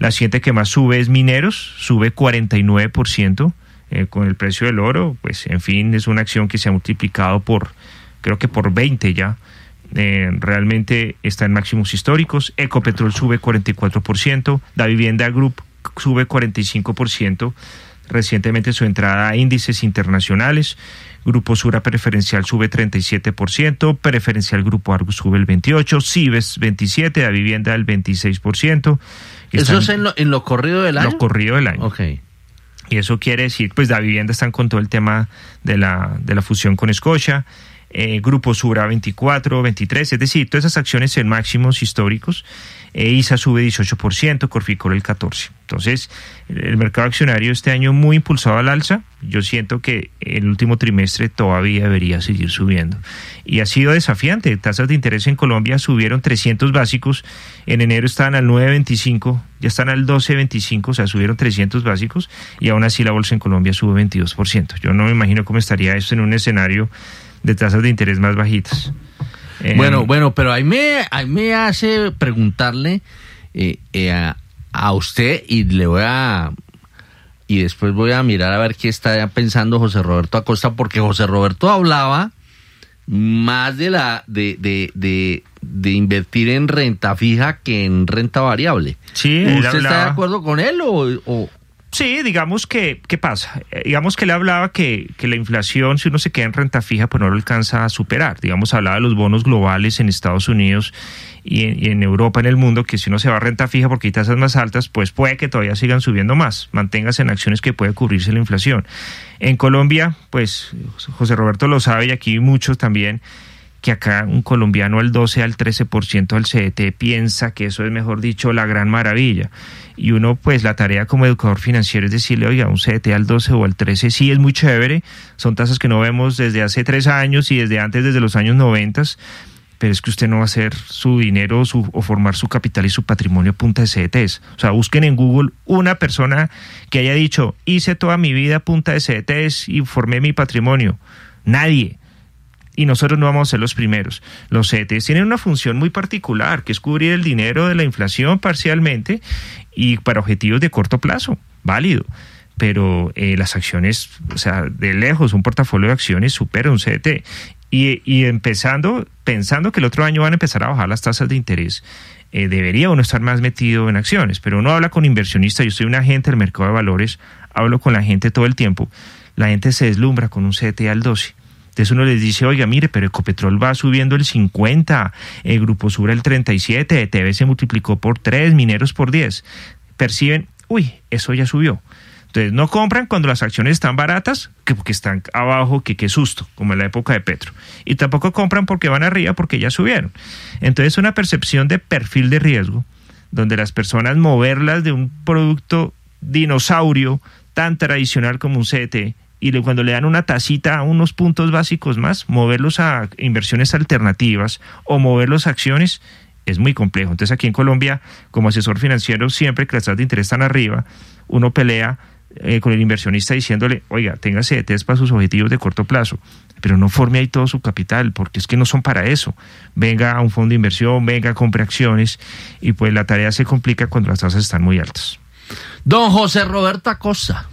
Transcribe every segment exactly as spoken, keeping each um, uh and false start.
La siguiente que más sube es Mineros, sube cuarenta y nueve por ciento. Eh, con el precio del oro, pues en fin, es una acción que se ha multiplicado por, creo que por veinte ya. Eh, realmente está en máximos históricos. Ecopetrol sube cuarenta y cuatro por ciento. Davivienda Group sube cuarenta y cinco por ciento. Recientemente su entrada a índices internacionales. Grupo Sura Preferencial sube treinta y siete por ciento. Preferencial Grupo Argus sube el veintiocho por ciento. Cibes veintisiete por ciento. Davivienda el veintiséis por ciento. ¿Eso es en lo, en lo corrido del año? Lo corrido del año. Ok. Y eso quiere decir, pues Davivienda están con todo el tema de la, de la fusión con Scotia, eh, Grupo Sura veinticuatro, veintitrés, es decir, todas esas acciones en máximos históricos. eh, I S A sube dieciocho por ciento, Corficol el catorce por ciento. Entonces, el mercado accionario este año muy impulsado al alza. Yo siento que el último trimestre todavía debería seguir subiendo. Y ha sido desafiante. Tasas de interés en Colombia subieron trescientos básicos. En enero estaban al nueve veinticinco, ya están al doce veinticinco, o sea, subieron trescientos básicos. Y aún así la bolsa en Colombia sube veintidós por ciento. Yo no me imagino cómo estaría esto en un escenario de tasas de interés más bajitas. Eh, bueno, bueno, pero ahí me, ahí me hace preguntarle eh, eh, a, a usted y le voy a... Y después voy a mirar a ver qué está pensando José Roberto Acosta, porque José Roberto hablaba más de la de, de, de, de invertir en renta fija que en renta variable. Sí, ¿Usted hablaba... está de acuerdo con él o...? o... Sí, digamos que, ¿qué pasa? Eh, digamos que él hablaba que, que la inflación, si uno se queda en renta fija, pues no lo alcanza a superar. Digamos, hablaba de los bonos globales en Estados Unidos y en, y en Europa, en el mundo, que si uno se va a renta fija porque hay tasas más altas, pues puede que todavía sigan subiendo más. Manténgase en acciones que puede cubrirse la inflación. En Colombia, pues José Roberto lo sabe y aquí muchos también, que acá un colombiano al doce, al trece por ciento del C D T piensa que eso es, mejor dicho, la gran maravilla. Y uno, pues la tarea como educador financiero es decirle, oiga, un C D T al doce o al trece sí es muy chévere, son tasas que no vemos desde hace tres años y desde antes, desde los años noventas, pero es que usted no va a hacer su dinero su, o formar su capital y su patrimonio a punta de C D Ts. O sea, busquen en Google una persona que haya dicho, hice toda mi vida a punta de C D Ts y formé mi patrimonio. Nadie. Y nosotros no vamos a ser los primeros. Los C D Ts tienen una función muy particular, que es cubrir el dinero de la inflación parcialmente y para objetivos de corto plazo, válido. Pero eh, las acciones, o sea, de lejos, un portafolio de acciones supera un C D T. Y, y empezando, pensando que el otro año van a empezar a bajar las tasas de interés, eh, debería uno estar más metido en acciones. Pero uno habla con inversionistas, yo soy un agente del mercado de valores, hablo con la gente todo el tiempo, la gente se deslumbra con un C D T al doce. Entonces uno les dice, oiga, mire, pero Ecopetrol va subiendo el cincuenta, el Grupo Sura el treinta y siete, E T B se multiplicó por tres, Mineros por diez. Perciben, uy, eso ya subió. Entonces no compran cuando las acciones están baratas, que porque están abajo, que qué susto, como en la época de Petro. Y tampoco compran porque van arriba, porque ya subieron. Entonces una percepción de perfil de riesgo, donde las personas moverlas de un producto dinosaurio tan tradicional como un C D T, y cuando le dan una tacita a unos puntos básicos más, moverlos a inversiones alternativas o moverlos a acciones es muy complejo. Entonces aquí en Colombia, como asesor financiero, siempre que las tasas de interés están arriba, uno pelea eh, con el inversionista diciéndole, oiga, tenga C D Ts para sus objetivos de corto plazo, pero no forme ahí todo su capital, porque es que no son para eso. Venga a un fondo de inversión, venga, compre acciones, y pues la tarea se complica cuando las tasas están muy altas. Don José Roberto Acosta.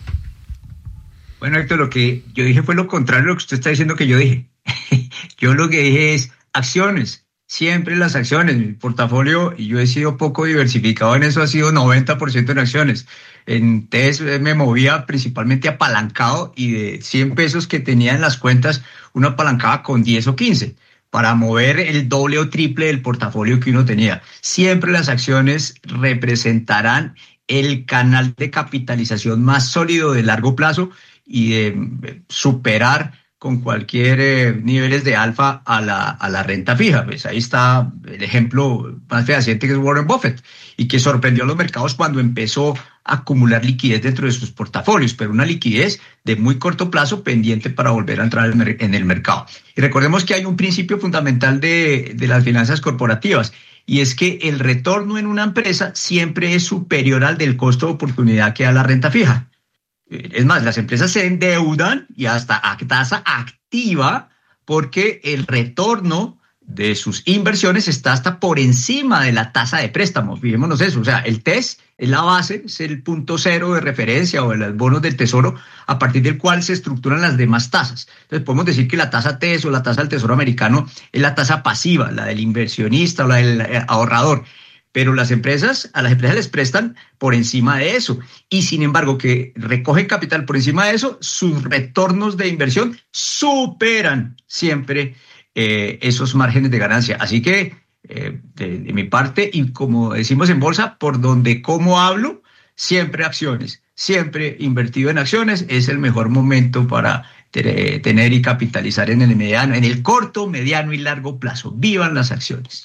Bueno, Héctor, lo que yo dije fue lo contrario a lo que usted está diciendo que yo dije. Yo lo que dije es acciones, siempre las acciones. Mi portafolio, y yo he sido poco diversificado en eso, ha sido noventa por ciento en acciones. En T E S me movía principalmente apalancado y de cien pesos que tenía en las cuentas, uno apalancaba con diez o quince para mover el doble o triple del portafolio que uno tenía. Siempre las acciones representarán el canal de capitalización más sólido de largo plazo y de superar con cualquier eh, niveles de alfa a la, a la renta fija. Pues ahí está el ejemplo más fehaciente, que es Warren Buffett, y que sorprendió a los mercados cuando empezó a acumular liquidez dentro de sus portafolios, pero una liquidez de muy corto plazo pendiente para volver a entrar en el mercado. Y recordemos que hay un principio fundamental de, de las finanzas corporativas, y es que el retorno en una empresa siempre es superior al del costo de oportunidad que da la renta fija. Es más, las empresas se endeudan y hasta a tasa activa porque el retorno de sus inversiones está hasta por encima de la tasa de préstamos. Fijémonos eso, o sea, el T E S es la base, es el punto cero de referencia o de los bonos del tesoro a partir del cual se estructuran las demás tasas. Entonces podemos decir que la tasa T E S o la tasa del tesoro americano es la tasa pasiva, la del inversionista o la del ahorrador. Pero las empresas, a las empresas les prestan por encima de eso. Y sin embargo, que recogen capital por encima de eso, sus retornos de inversión superan siempre eh, esos márgenes de ganancia. Así que, eh, de, de mi parte, y como decimos en bolsa, por donde como hablo, siempre acciones, siempre invertido en acciones, es el mejor momento para te, tener y capitalizar en el mediano, en el corto, mediano y largo plazo. ¡Vivan las acciones!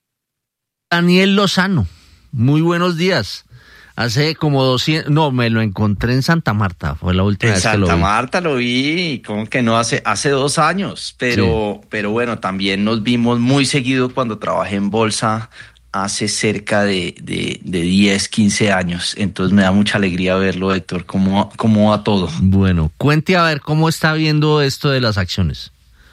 Daniel Lozano, muy buenos días. Hace como doscientos, no, me lo encontré en Santa Marta, fue la última en vez que Santa lo vi. En Santa Marta lo vi, como que no, hace hace dos años, pero, sí. pero bueno, también nos vimos muy seguido cuando trabajé en bolsa hace cerca de, de, de diez, quince años, entonces me da mucha alegría verlo, Héctor, cómo, cómo va todo. Bueno, cuente a ver cómo está viendo esto de las acciones.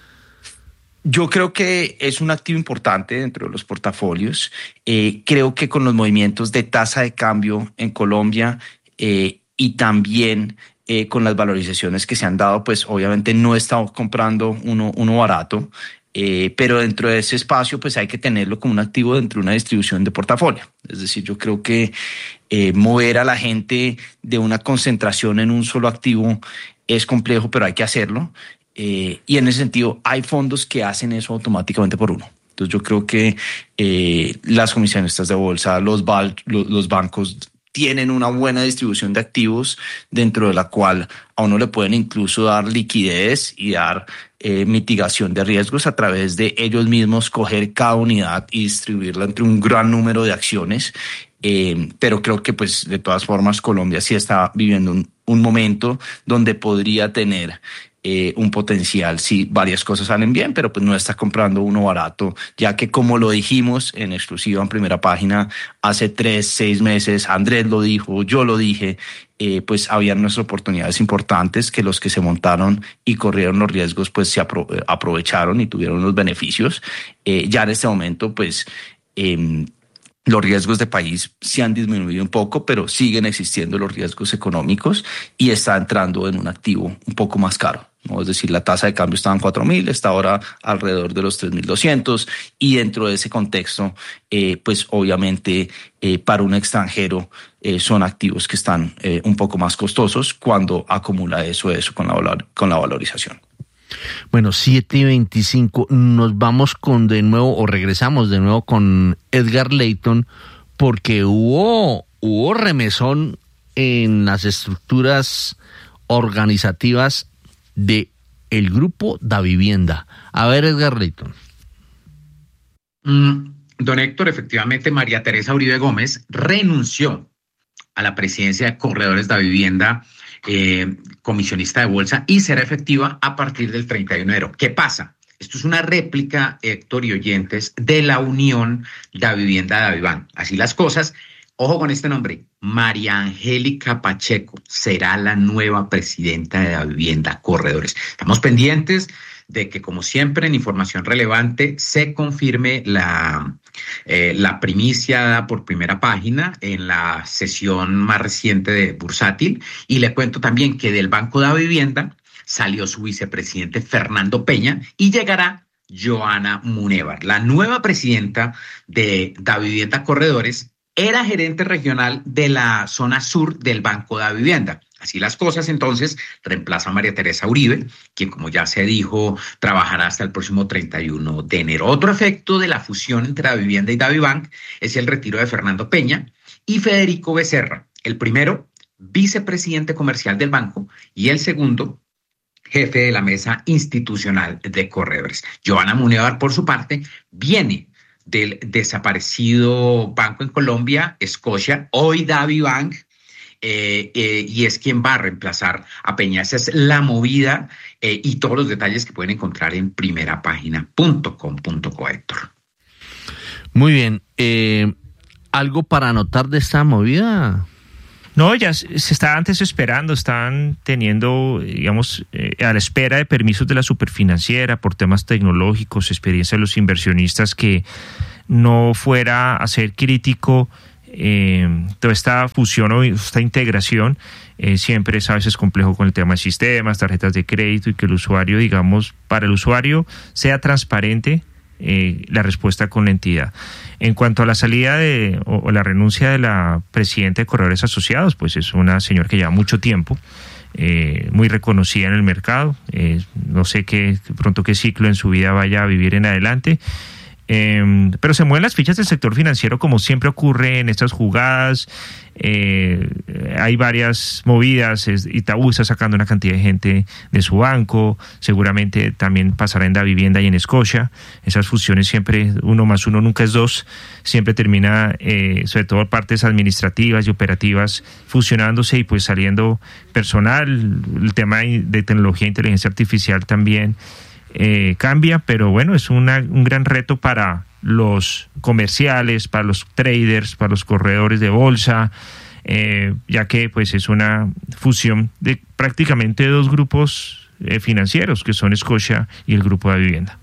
Yo creo que es un activo importante dentro de los portafolios. Eh, creo que con los movimientos de tasa de cambio en Colombia eh, y también eh, con las valorizaciones que se han dado, pues obviamente no he estado comprando uno, uno barato, eh, pero dentro de ese espacio pues hay que tenerlo como un activo dentro de una distribución de portafolio. Es decir, yo creo que eh, mover a la gente de una concentración en un solo activo es complejo, pero hay que hacerlo. Eh, y en ese sentido hay fondos que hacen eso automáticamente por uno. Entonces yo creo que eh, las comisionistas de bolsa, los, val, los, los bancos tienen una buena distribución de activos dentro de la cual a uno le pueden incluso dar liquidez y dar eh, mitigación de riesgos a través de ellos mismos coger cada unidad y distribuirla entre un gran número de acciones. Eh, pero creo que pues de todas formas Colombia sí está viviendo un, un momento donde podría tener Eh, un potencial si varias cosas salen bien, pero pues no está comprando uno barato, ya que como lo dijimos en exclusiva en Primera Página hace tres, seis meses, Andrés lo dijo, yo lo dije, eh, pues habían nuestras oportunidades importantes que los que se montaron y corrieron los riesgos pues se apro- aprovecharon y tuvieron los beneficios. Eh, ya en este momento pues eh, los riesgos de país se han disminuido un poco, pero siguen existiendo los riesgos económicos y está entrando en un activo un poco más caro, ¿no? Es decir, la tasa de cambio estaba en cuatro mil, está ahora alrededor de los tres mil doscientos y dentro de ese contexto, eh, pues obviamente eh, para un extranjero eh, son activos que están eh, un poco más costosos cuando acumula eso, eso con la, valor, con la valorización. Bueno, siete y veinticinco, nos vamos con de nuevo, o regresamos de nuevo con Edgar Layton, porque hubo, hubo remesón en las estructuras organizativas de el grupo Davivienda. A ver, Edgar Layton. Mm, don Héctor, efectivamente, María Teresa Uribe Gómez renunció a la presidencia de Corredores Davivienda, eh, comisionista de bolsa, y será efectiva a partir del treinta y uno de enero. ¿Qué pasa? Esto es una réplica, Héctor y oyentes, de la unión Davivienda Davibank. Así las cosas. Ojo con este nombre, María Angélica Pacheco será la nueva presidenta de Davivienda Corredores. Estamos pendientes de que, como siempre, en información relevante se confirme la, eh, la primicia dada por Primera Página en la sesión más reciente de Bursátil. Y le cuento también que del Banco Davivienda salió su vicepresidente Fernando Peña y llegará Joana Munevar, la nueva presidenta de Davivienda Corredores. Era gerente regional de la zona sur del Banco Davivienda. Así las cosas, entonces, reemplaza a María Teresa Uribe, quien, como ya se dijo, trabajará hasta el próximo treinta y uno de enero. Otro efecto de la fusión entre Davivienda y Davibank es el retiro de Fernando Peña y Federico Becerra, el primero vicepresidente comercial del banco y el segundo jefe de la mesa institucional de corredores. Joana Munevar, por su parte, viene del desaparecido banco en Colombia, Scotia, hoy Davibank, eh, eh, y es quien va a reemplazar a Peña. Esa es la movida eh, y todos los detalles que pueden encontrar en primera página punto com punto co, Héctor. Muy bien. Eh, ¿Algo para anotar de esta movida? No, ya se se está antes esperando, están teniendo, digamos, eh, a la espera de permisos de la superfinanciera por temas tecnológicos, experiencia de los inversionistas, que no fuera a ser crítico eh, toda esta fusión o esta integración. Eh, siempre es a veces complejo con el tema de sistemas, tarjetas de crédito, y que el usuario, digamos, para el usuario sea transparente eh, la respuesta con la entidad. En cuanto a la salida de o, o la renuncia de la presidenta de Corredores Asociados, pues es una señora que lleva mucho tiempo, eh, muy reconocida en el mercado, eh, no sé qué pronto qué ciclo en su vida vaya a vivir en adelante. Eh, pero se mueven las fichas del sector financiero, como siempre ocurre en estas jugadas. Eh, hay varias movidas. es, Itaú está sacando una cantidad de gente de su banco, seguramente también pasará en Da Vivienda y en Scotia. Esas fusiones siempre, uno más uno nunca es dos, siempre termina, eh, sobre todo partes administrativas y operativas, fusionándose y pues saliendo personal. El tema de tecnología e inteligencia artificial también Eh, cambia, pero bueno, es una, un gran reto para los comerciales, para los traders, para los corredores de bolsa, eh, ya que pues es una fusión de prácticamente dos grupos eh, financieros, que son Scotia y el Grupo de Vivienda.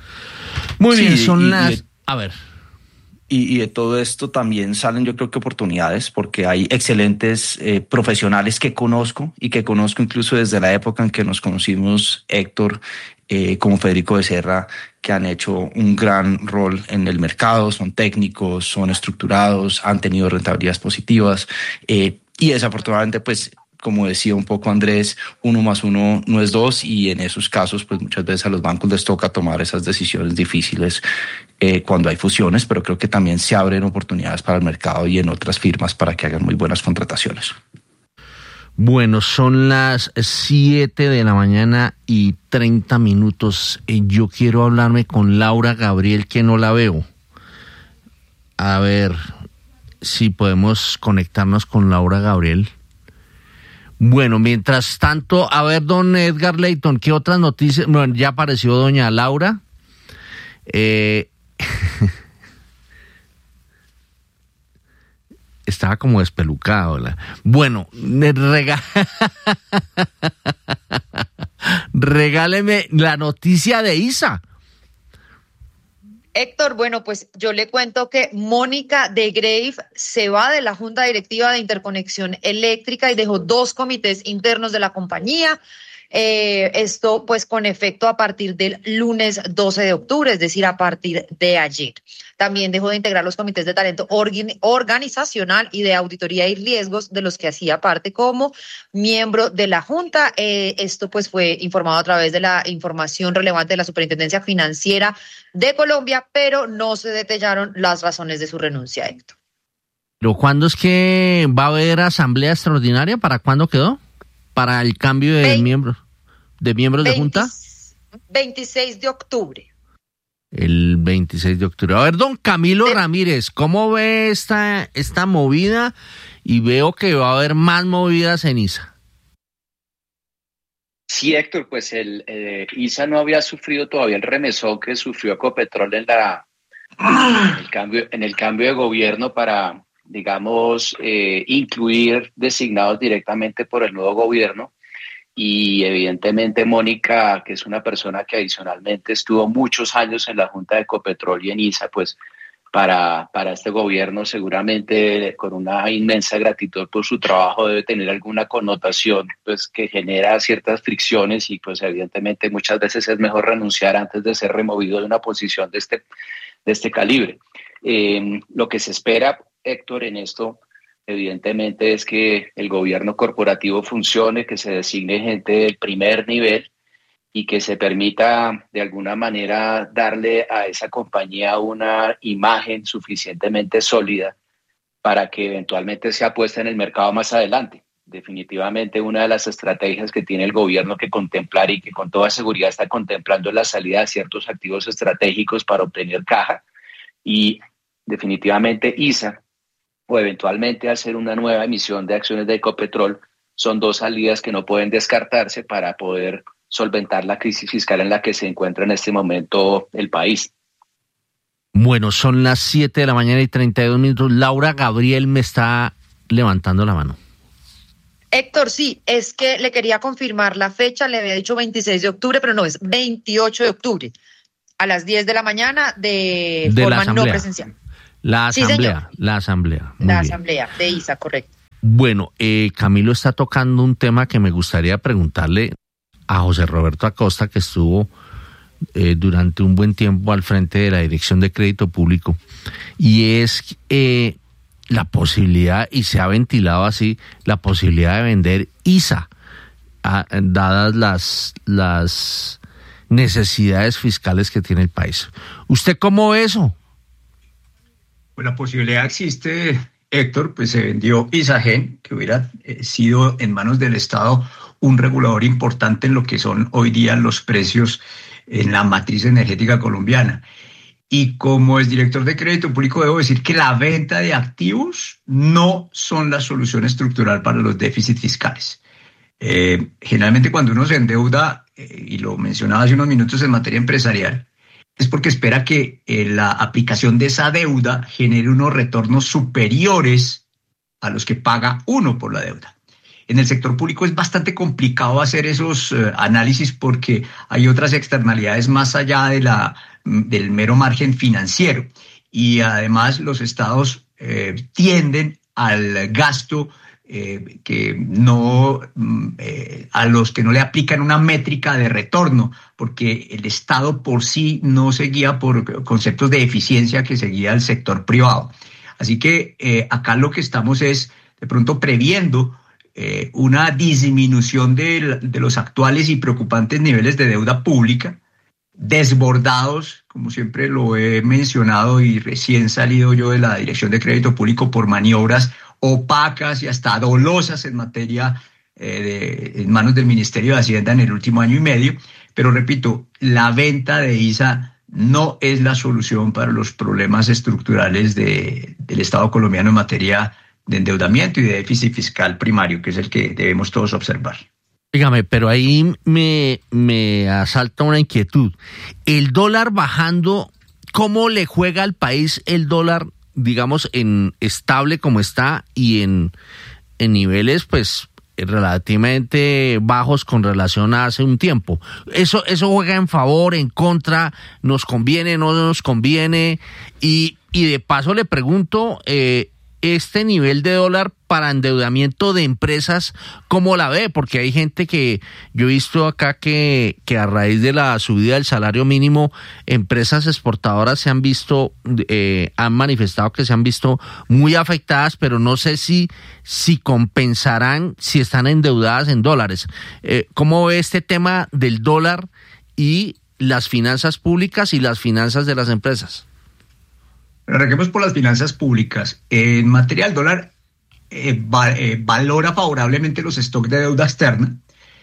Muy Sí, bien, son y- las... y- A ver. Y, y de todo esto también salen, yo creo que oportunidades, porque hay excelentes eh, profesionales que conozco y que conozco incluso desde la época en que nos conocimos, Héctor, eh, como Federico Becerra, que han hecho un gran rol en el mercado, son técnicos, son estructurados, han tenido rentabilidades positivas, eh, y desafortunadamente, pues, como decía un poco Andrés, uno más uno no es dos, y en esos casos, pues muchas veces a los bancos les toca tomar esas decisiones difíciles eh, cuando hay fusiones, pero creo que también se abren oportunidades para el mercado y en otras firmas para que hagan muy buenas contrataciones. Bueno, son las siete de la mañana y treinta minutos. Eh, Yo quiero hablarme con Laura Gabriel, que no la veo. A ver si podemos conectarnos con Laura Gabriel. Bueno, mientras tanto, a ver, don Edgar Leighton, ¿qué otras noticias? Bueno, ya apareció doña Laura. Eh, estaba como despelucado. La... Bueno, rega... regáleme la noticia de Isa. Héctor, bueno, pues yo le cuento que Mónica de Grave se va de la Junta Directiva de Interconexión Eléctrica y dejó dos comités internos de la compañía. Eh, esto pues con efecto a partir del lunes doce de octubre, es decir, a partir de ayer. También dejó de integrar los comités de talento organ- organizacional y de auditoría y riesgos, de los que hacía parte como miembro de la Junta. Eh, esto pues fue informado a través de la información relevante de la Superintendencia Financiera de Colombia, pero no se detallaron las razones de su renuncia, Héctor. ¿Pero cuándo es que va a haber asamblea extraordinaria? ¿Para cuándo quedó? ¿Para el cambio de Vein- miembros de miembros de Junta? veintiséis de octubre. El veintiséis de octubre. A ver, don Camilo Ramírez, ¿cómo ve esta, esta movida? Y veo que va a haber más movidas en ISA. Sí, Héctor, pues el eh, ISA no había sufrido todavía el remesón que sufrió Ecopetrol en, la, en, el, cambio, en el cambio de gobierno para, digamos, eh, incluir designados directamente por el nuevo gobierno. Y evidentemente Mónica, que es una persona que adicionalmente estuvo muchos años en la Junta de Ecopetrol y en ISA, pues para, para este gobierno seguramente con una inmensa gratitud por su trabajo debe tener alguna connotación pues que genera ciertas fricciones y pues evidentemente muchas veces es mejor renunciar antes de ser removido de una posición de este, de este calibre. Eh, lo que se espera, Héctor, en esto evidentemente es que el gobierno corporativo funcione, que se designe gente del primer nivel y que se permita de alguna manera darle a esa compañía una imagen suficientemente sólida para que eventualmente sea puesta en el mercado más adelante. Definitivamente una de las estrategias que tiene el gobierno que contemplar y que con toda seguridad está contemplando es la salida de ciertos activos estratégicos para obtener caja y definitivamente ISA o eventualmente hacer una nueva emisión de acciones de Ecopetrol son dos salidas que no pueden descartarse para poder solventar la crisis fiscal en la que se encuentra en este momento el país. Bueno, son las siete de la mañana y treinta y dos minutos. Laura Gabriel me está levantando la mano. Héctor, sí, es que le quería confirmar la fecha, le había dicho veintiséis de octubre, pero no, es veintiocho de octubre, a las diez de la mañana de, de forma la no presencial. La asamblea, sí, la asamblea. Muy la bien. asamblea de I S A, correcto. Bueno, eh, Camilo está tocando un tema que me gustaría preguntarle a José Roberto Acosta, que estuvo eh, durante un buen tiempo al frente de la Dirección de Crédito Público, y es eh, la posibilidad, y se ha ventilado así, la posibilidad de vender I S A, a, dadas las, las necesidades fiscales que tiene el país. ¿Usted cómo ve eso? Pues la posibilidad existe, Héctor, pues se vendió Isagen, que hubiera eh, sido en manos del Estado un regulador importante en lo que son hoy día los precios en la matriz energética colombiana. Y como es director de crédito público, debo decir que la venta de activos no son la solución estructural para los déficits fiscales. Eh, generalmente cuando uno se endeuda, eh, y lo mencionaba hace unos minutos en materia empresarial, es porque espera que eh, la aplicación de esa deuda genere unos retornos superiores a los que paga uno por la deuda. En el sector público es bastante complicado hacer esos eh, análisis porque hay otras externalidades más allá de la, del mero margen financiero. Y además los estados eh, tienden al gasto eh, que no, eh, a los que no le aplican una métrica de retorno, porque el Estado por sí no se guía por conceptos de eficiencia que se guía el sector privado. Así que eh, acá lo que estamos es de pronto previendo eh, una disminución de, de los actuales y preocupantes niveles de deuda pública, desbordados, como siempre lo he mencionado y recién salido yo de la Dirección de Crédito Público, por maniobras opacas y hasta dolosas en materia eh, de, en manos del Ministerio de Hacienda en el último año y medio. Pero repito, la venta de I S A no es la solución para los problemas estructurales de, del Estado colombiano en materia de endeudamiento y de déficit fiscal primario, que es el que debemos todos observar. Dígame, pero ahí me, me asalta una inquietud. El dólar bajando, ¿cómo le juega al país el dólar, digamos, en estable como está y en, en niveles, pues, relativamente bajos con relación a hace un tiempo? ¿Eso, eso juega en favor, en contra, nos conviene, no nos conviene? Y, y de paso le pregunto, eh, este nivel de dólar para endeudamiento de empresas, ¿cómo la ve? Porque hay gente que yo he visto acá que, que a raíz de la subida del salario mínimo, empresas exportadoras se han visto, eh, han manifestado que se han visto muy afectadas, pero no sé si, si compensarán si están endeudadas en dólares. Eh, ¿Cómo ve este tema del dólar y las finanzas públicas y las finanzas de las empresas? Arranquemos por las finanzas públicas. En materia del dólar, eh, va, eh, valora favorablemente los stocks de deuda externa,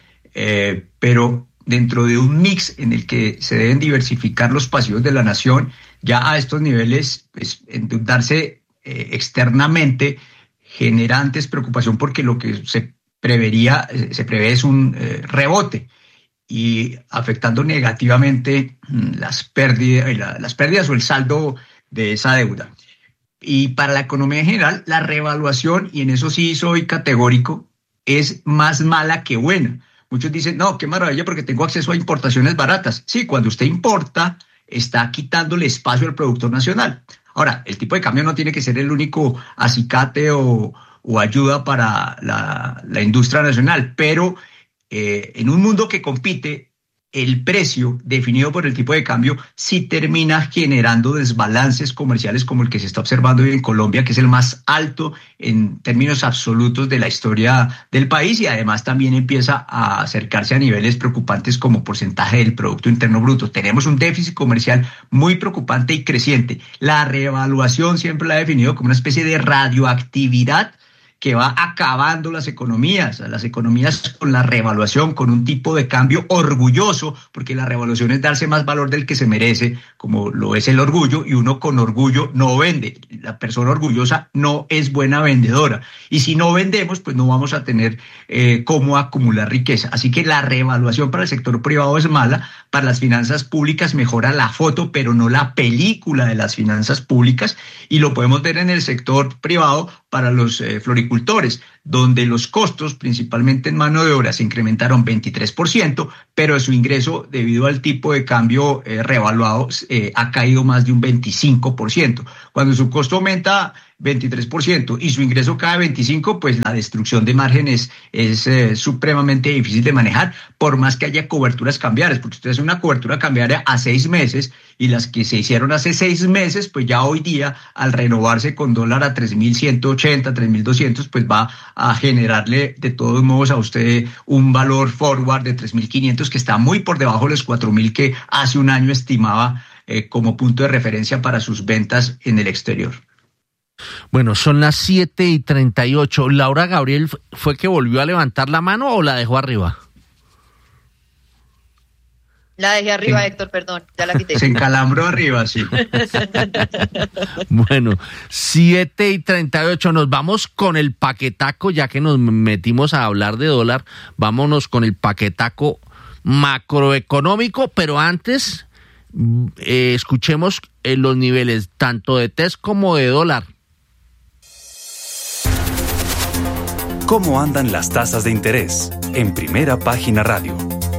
eh, pero dentro de un mix en el que se deben diversificar los pasivos de la nación, ya a estos niveles, pues, endeudarse eh, externamente genera antes preocupación, porque lo que se prevería, eh, se prevé es un eh, rebote, y afectando negativamente las pérdidas, la, las pérdidas o el saldo de esa deuda. Y para la economía en general, la revaluación, y en eso sí soy categórico, es más mala que buena. Muchos dicen, no, qué maravilla porque tengo acceso a importaciones baratas. Sí, cuando usted importa, está quitándole espacio al productor nacional. Ahora, el tipo de cambio no tiene que ser el único acicate o, o ayuda para la, la industria nacional, pero eh, en un mundo que compite, el precio definido por el tipo de cambio sí termina generando desbalances comerciales como el que se está observando hoy en Colombia, que es el más alto en términos absolutos de la historia del país, y además también empieza a acercarse a niveles preocupantes como porcentaje del Producto Interno Bruto. Tenemos un déficit comercial muy preocupante y creciente. La revaluación siempre la ha definido como una especie de radioactividad que va acabando las economías, las economías con la revaluación, con un tipo de cambio orgulloso, porque la revaluación es darse más valor del que se merece, como lo es el orgullo, y uno con orgullo no vende. La persona orgullosa no es buena vendedora, y si no vendemos, pues no vamos a tener eh, cómo acumular riqueza. Así que la revaluación para el sector privado es mala, para las finanzas públicas mejora la foto, pero no la película de las finanzas públicas, y lo podemos ver en el sector privado para los eh, floricultores agricultores, donde los costos, principalmente en mano de obra, se incrementaron veintitrés por ciento, pero su ingreso, debido al tipo de cambio eh, revaluado, eh, ha caído más de un veinticinco por ciento. Cuando su costo aumenta veintitrés por ciento y su ingreso cae veinticinco por ciento, pues la destrucción de márgenes es eh, supremamente difícil de manejar, por más que haya coberturas cambiarias, porque usted hace una cobertura cambiaria a seis meses y las que se hicieron hace seis meses, pues ya hoy día, al renovarse con dólar a tres mil ciento ochenta, tres mil doscientos, pues va a generarle de todos modos a usted un valor forward de tres mil quinientos, que está muy por debajo de los cuatro mil que hace un año estimaba eh, como punto de referencia para sus ventas en el exterior. Bueno, son las siete y treinta y ocho. ¿Laura Gabriel fue que volvió a levantar la mano o la dejó arriba? La dejé arriba, sí. Héctor, perdón, ya la quité. Se encalambró arriba, sí. Bueno, siete y treinta y ocho, nos vamos con el paquetaco, ya que nos metimos a hablar de dólar, vámonos con el paquetaco macroeconómico, pero antes eh, escuchemos eh, los niveles tanto de T E S como de dólar. ¿Cómo andan las tasas de interés? En Primera Página Radio.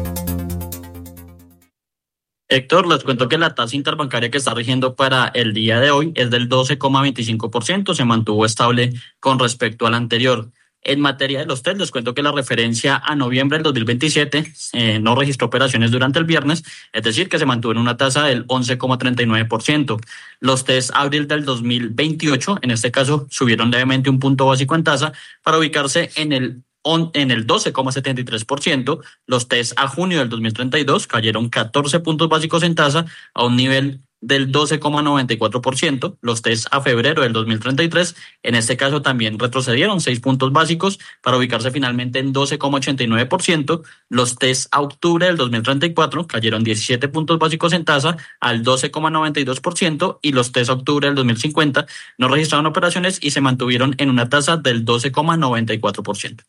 Héctor, les cuento que la tasa interbancaria que está rigiendo para el día de hoy es del doce coma veinticinco por ciento, se mantuvo estable con respecto al anterior. En materia de los T E S, les cuento que la referencia a noviembre del dos mil veintisiete eh, no registró operaciones durante el viernes, es decir, que se mantuvo en una tasa del once coma treinta y nueve por ciento. Los T E S abril del dos mil veintiocho, en este caso, subieron levemente un punto básico en tasa para ubicarse en el en el doce coma setenta y tres por ciento. Los T E S a junio del dos mil treinta y dos cayeron catorce puntos básicos en tasa a un nivel del doce coma noventa y cuatro por ciento. Los T E S a febrero del dos mil treinta y tres, en este caso también retrocedieron seis puntos básicos para ubicarse finalmente en doce coma ochenta y nueve por ciento. Los T E S a octubre del dos mil treinta y cuatro cayeron diecisiete puntos básicos en tasa al doce coma noventa y dos por ciento y los T E S a octubre del dos mil cincuenta no registraron operaciones y se mantuvieron en una tasa del doce coma noventa y cuatro por ciento.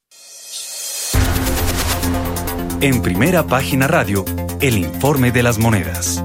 En Primera Página Radio, el informe de las monedas.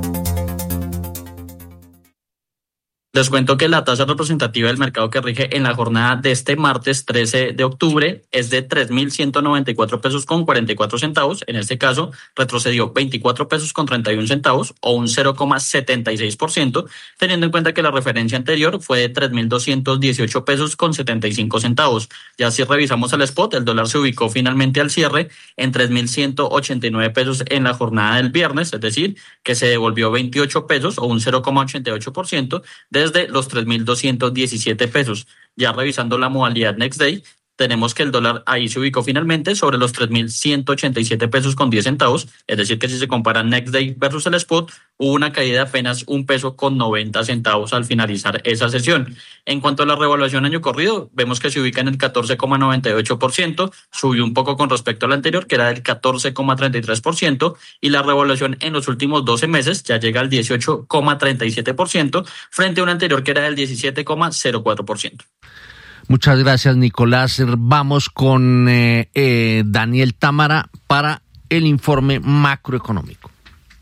Les cuento que la tasa representativa del mercado que rige en la jornada de este martes trece de octubre es de tres mil ciento noventa y cuatro pesos con cuarenta y cuatro centavos. En este caso, retrocedió veinticuatro pesos con treinta y un centavos o un cero coma setenta y seis por ciento, teniendo en cuenta que la referencia anterior fue de tres mil doscientos dieciocho pesos con setenta y cinco centavos. Ya si revisamos el spot, el dólar se ubicó finalmente al cierre en tres mil ciento ochenta y nueve pesos en la jornada del viernes, es decir, que se devolvió veintiocho pesos o un cero coma ochenta y ocho por ciento de desde los tres mil doscientos diecisiete pesos. Ya revisando la modalidad Next Day, tenemos que el dólar ahí se ubicó finalmente sobre los tres mil ciento ochenta y siete pesos con diez centavos, es decir que si se compara Next Day versus el spot, hubo una caída de apenas un peso con noventa centavos al finalizar esa sesión. En cuanto a la revaluación año corrido, vemos que se ubica en el catorce coma noventa y ocho por ciento, subió un poco con respecto al anterior, que era del catorce coma treinta y tres por ciento, y la revaluación en los últimos doce meses ya llega al dieciocho coma treinta y siete por ciento, frente a un anterior que era del diecisiete coma cero cuatro por ciento. Muchas gracias, Nicolás. Vamos con eh, eh, Daniel Támara para el informe macroeconómico.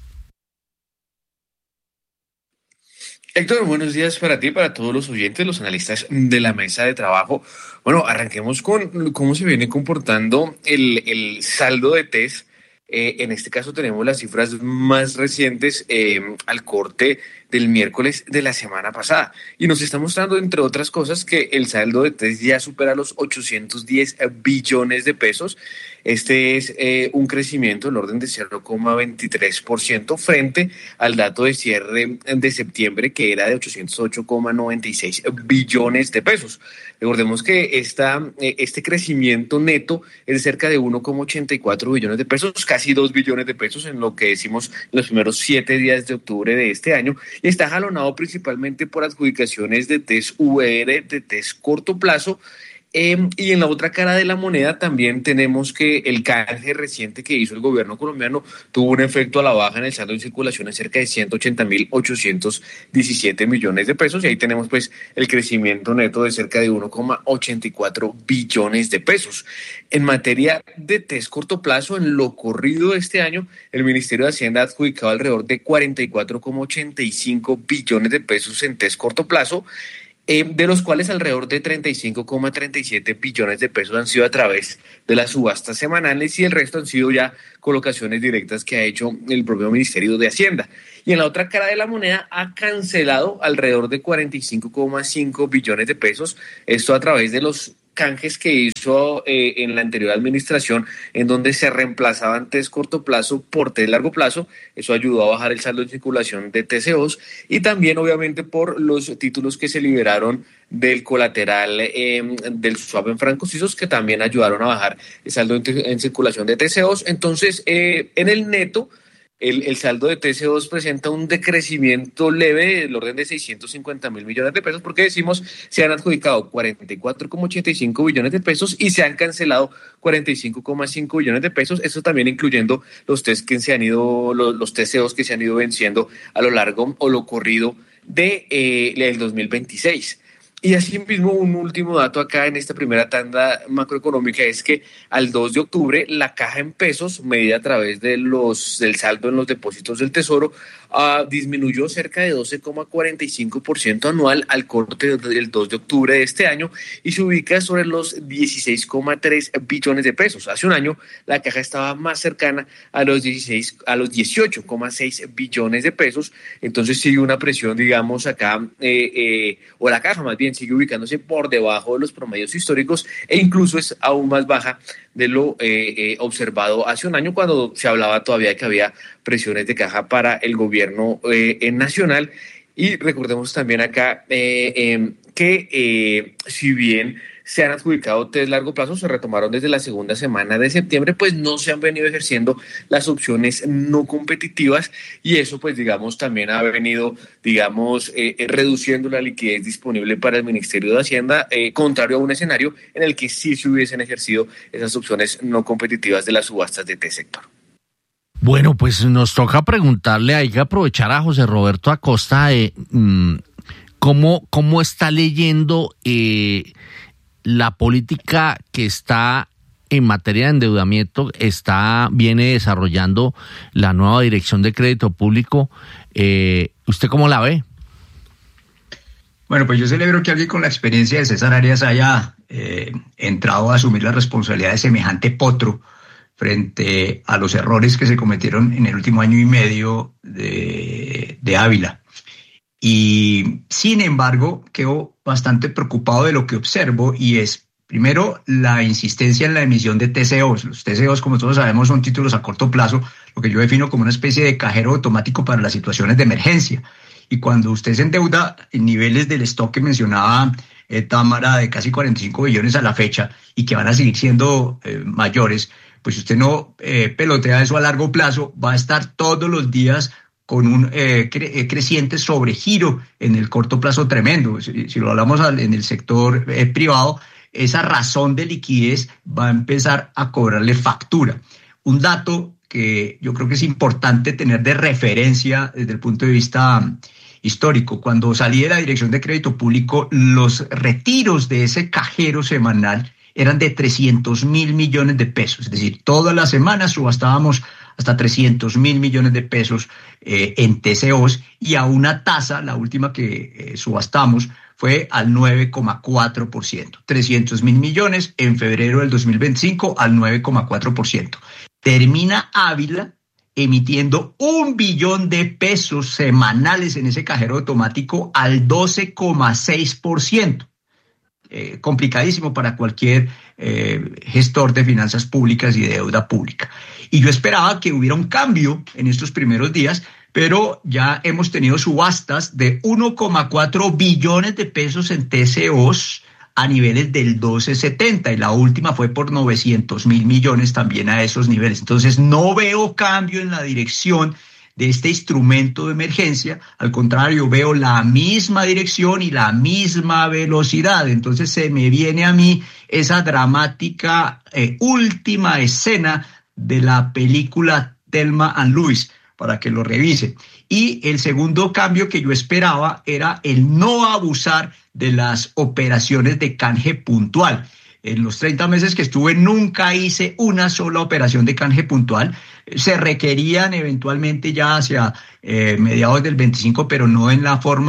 Héctor, buenos días para ti, para todos los oyentes, los analistas de la mesa de trabajo. Bueno, arranquemos con cómo se viene comportando el, el saldo de T E S. Eh, en este caso tenemos las cifras más recientes eh, al corte del miércoles de la semana pasada y nos está mostrando, entre otras cosas, que el saldo de T E S ya supera los ochocientos diez billones de pesos. Este es eh, un crecimiento en orden de cero coma veintitrés por ciento frente al dato de cierre de septiembre, que era de ochocientos ocho coma noventa y seis billones de pesos. Recordemos que esta, este crecimiento neto es de cerca de uno coma ochenta y cuatro billones de pesos, casi dos billones de pesos en lo que decimos en los primeros siete días de octubre de este año, y está jalonado principalmente por adjudicaciones de T E S V R, de T E S corto plazo. Eh, y en la otra cara de la moneda también tenemos que el canje reciente que hizo el gobierno colombiano tuvo un efecto a la baja en el saldo en circulación en cerca de ciento ochenta mil ochocientos diecisiete millones de pesos, y ahí tenemos pues el crecimiento neto de cerca de uno coma ochenta y cuatro billones de pesos. En materia de T E S corto plazo, en lo corrido de este año, el Ministerio de Hacienda ha adjudicado alrededor de cuarenta y cuatro coma ochenta y cinco billones de pesos en T E S corto plazo. eh, de los cuales alrededor de treinta y cinco coma treinta y siete billones de pesos han sido a través de las subastas semanales y el resto han sido ya colocaciones directas que ha hecho el propio Ministerio de Hacienda. Y en la otra cara de la moneda ha cancelado alrededor de cuarenta y cinco coma cinco billones de pesos, esto a través de los canjes que hizo eh, en la anterior administración, en donde se reemplazaban test corto plazo por test largo plazo. Eso ayudó a bajar el saldo en circulación de T C Os y también obviamente por los títulos que se liberaron del colateral eh, del swap en francos suizos, que también ayudaron a bajar el saldo en, en circulación de T C Os. Entonces, eh, en el neto, El, el saldo de T C Os presenta un decrecimiento leve del orden de seiscientos cincuenta mil millones de pesos, porque decimos se han adjudicado cuarenta y cuatro coma ochenta y cinco billones de pesos y se han cancelado cuarenta y cinco coma cinco billones de pesos, eso también incluyendo los test que se han ido, los, los T C Os que se han ido venciendo a lo largo o lo corrido de eh, el dos mil veintiséis. Y asimismo, un último dato acá en esta primera tanda macroeconómica es que al dos de octubre la caja en pesos, medida a través de los del saldo en los depósitos del Tesoro, uh, disminuyó cerca de doce coma cuarenta y cinco por ciento anual al corte del dos de octubre de este año y se ubica sobre los dieciséis coma tres billones de pesos. Hace un año la caja estaba más cercana a los dieciséis, a los dieciocho coma seis billones de pesos. Entonces sigue una presión, digamos, acá, eh, eh, o la caja más bien sigue ubicándose por debajo de los promedios históricos e incluso es aún más baja de lo eh, eh, observado hace un año, cuando se hablaba todavía que había presiones de caja para el gobierno eh, nacional. Y recordemos también acá eh, eh, que eh, si bien se han adjudicado test largo plazo, se retomaron desde la segunda semana de septiembre, pues no se han venido ejerciendo las opciones no competitivas y eso pues digamos también ha venido digamos eh, reduciendo la liquidez disponible para el Ministerio de Hacienda, eh, contrario a un escenario en el que sí se hubiesen ejercido esas opciones no competitivas de las subastas de T-Sector. Bueno, pues nos toca preguntarle, hay que aprovechar a José Roberto Acosta de mmm, cómo, cómo está leyendo eh, la política que está en materia de endeudamiento, está viene desarrollando la nueva Dirección de Crédito Público. Eh, ¿Usted cómo la ve? Bueno, pues yo celebro que alguien con la experiencia de César Arias haya eh, entrado a asumir la responsabilidad de semejante potro frente a los errores que se cometieron en el último año y medio de, de Ávila. Y sin embargo, quedo bastante preocupado de lo que observo y es, primero, la insistencia en la emisión de T C Os. Los T C Os, como todos sabemos, son títulos a corto plazo, lo que yo defino como una especie de cajero automático para las situaciones de emergencia. Y cuando usted se endeuda en niveles del stock que mencionaba eh, Támara, de casi cuarenta y cinco billones a la fecha y que van a seguir siendo eh, mayores, pues si usted no eh, pelotea eso a largo plazo, va a estar todos los días con un eh, cre- creciente sobregiro en el corto plazo tremendo. Si, si lo hablamos al, en el sector eh, privado, esa razón de liquidez va a empezar a cobrarle factura. Un dato que yo creo que es importante tener de referencia desde el punto de vista um, histórico. Cuando salí de la Dirección de Crédito Público, los retiros de ese cajero semanal eran de trescientos mil millones de pesos. Es decir, todas las semanas subastábamos hasta trescientos mil millones de pesos eh, en T C Os y a una tasa, la última que eh, subastamos, fue al nueve coma cuatro por ciento. trescientos mil millones en febrero del dos mil veinticinco al nueve coma cuatro por ciento. Termina Ávila emitiendo un billón de pesos semanales en ese cajero automático al doce coma seis por ciento. Eh, complicadísimo para cualquier eh, gestor de finanzas públicas y de deuda pública. Y yo esperaba que hubiera un cambio en estos primeros días, pero ya hemos tenido subastas de uno coma cuatro billones de pesos en T C Os a niveles del doce setenta y la última fue por novecientos mil millones también a esos niveles. Entonces no veo cambio en la dirección de este instrumento de emergencia, al contrario, veo la misma dirección y la misma velocidad. Entonces se me viene a mí esa dramática eh, última escena de la película Thelma and Louise, para que lo revise. Y el segundo cambio que yo esperaba era el no abusar de las operaciones de canje puntual. En los treinta meses que estuve nunca hice una sola operación de canje puntual. Se requerían eventualmente ya hacia eh, mediados del veinticinco, pero no en la forma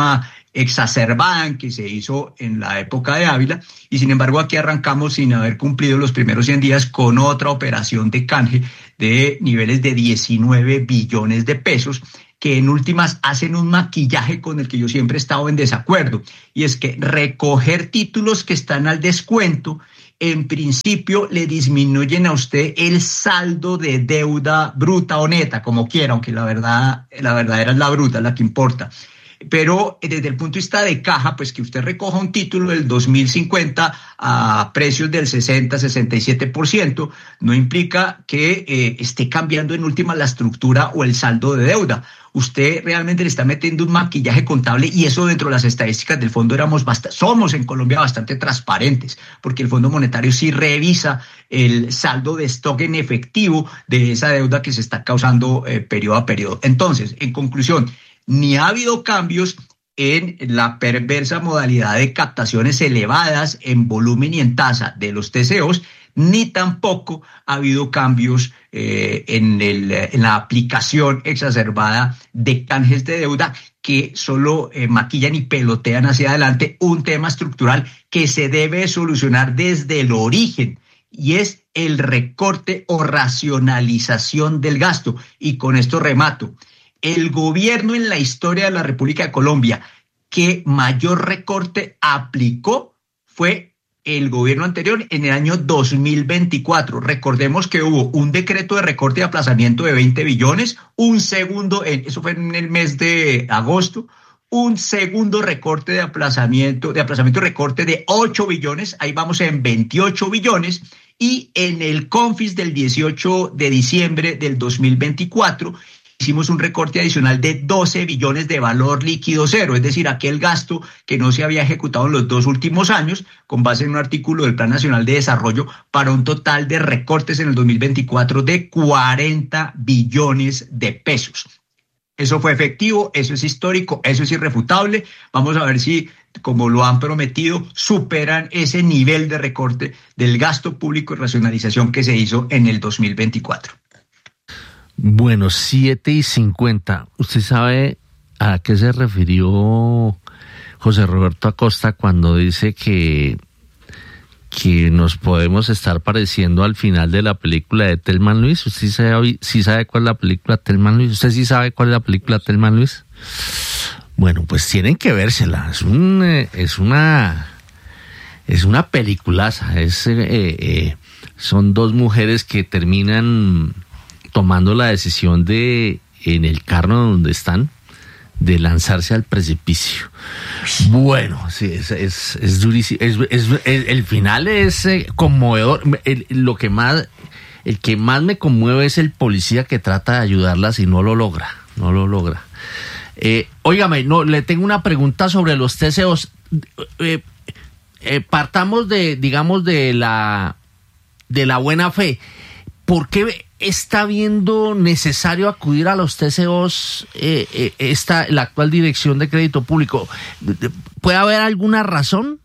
exacerbada que se hizo en la época de Ávila, y sin embargo aquí arrancamos sin haber cumplido los primeros cien días con otra operación de canje de niveles de diecinueve billones de pesos, que en últimas hacen un maquillaje con el que yo siempre he estado en desacuerdo, y es que recoger títulos que están al descuento en principio le disminuyen a usted el saldo de deuda bruta o neta, como quiera, aunque la verdad, la verdadera es la bruta, la que importa. Pero desde el punto de vista de caja, pues que usted recoja un título del dos mil cincuenta a precios del sesenta, sesenta y siete por ciento, no implica que eh, esté cambiando en última la estructura o el saldo de deuda. Usted realmente le está metiendo un maquillaje contable, y eso dentro de las estadísticas del fondo éramos bastante, somos en Colombia bastante transparentes, porque el Fondo Monetario sí revisa el saldo de stock en efectivo de esa deuda que se está causando eh, periodo a periodo. Entonces, en conclusión, ni ha habido cambios en la perversa modalidad de captaciones elevadas en volumen y en tasa de los T C Os, ni tampoco ha habido cambios eh, en, el, en la aplicación exacerbada de canjes de deuda que solo eh, maquillan y pelotean hacia adelante un tema estructural que se debe solucionar desde el origen, y es el recorte o racionalización del gasto. Y con esto remato. El gobierno en la historia de la República de Colombia que mayor recorte aplicó fue el gobierno anterior en el año dos mil veinticuatro. Recordemos que hubo un decreto de recorte y aplazamiento de veinte billones, un segundo, eso fue en el mes de agosto, un segundo recorte de aplazamiento, de aplazamiento y recorte de ocho billones, ahí vamos en veintiocho billones, y en el CONFIS del dieciocho de diciembre del dos mil veinticuatro hicimos un recorte adicional de doce billones de valor líquido cero, es decir, aquel gasto que no se había ejecutado en los dos últimos años, con base en un artículo del Plan Nacional de Desarrollo, para un total de recortes en el dos mil veinticuatro de cuarenta billones de pesos. Eso fue efectivo, eso es histórico, eso es irrefutable. Vamos a ver si, como lo han prometido, superan ese nivel de recorte del gasto público y racionalización que se hizo en el dos mil veinticuatro. Bueno, siete y cincuenta. ¿Usted sabe a qué se refirió José Roberto Acosta cuando dice que, que nos podemos estar pareciendo al final de la película de Thelma y Luis? ¿Usted sí sabe, sí sabe cuál es la película Thelma y Luis? ¿Usted sí sabe cuál es la película Thelma y Luis? Bueno, pues tienen que vérsela. Es un, eh, es una, es una peliculaza. Es, eh, eh, son dos mujeres que terminan tomando la decisión de, en el carro donde están, de lanzarse al precipicio. Bueno, sí, es, es, es durísimo. Es, es, es, el final es eh, conmovedor. El, lo que más, el que más me conmueve es el policía que trata de ayudarlas y no lo logra, no lo logra. Eh, óigame, no, le tengo una pregunta sobre los T C Os. Eh, eh, partamos de, digamos, de la, de la buena fe. ¿Por qué está viendo necesario acudir a los T C Os eh, eh, esta, la actual Dirección de Crédito Público? ¿Puede haber alguna razón?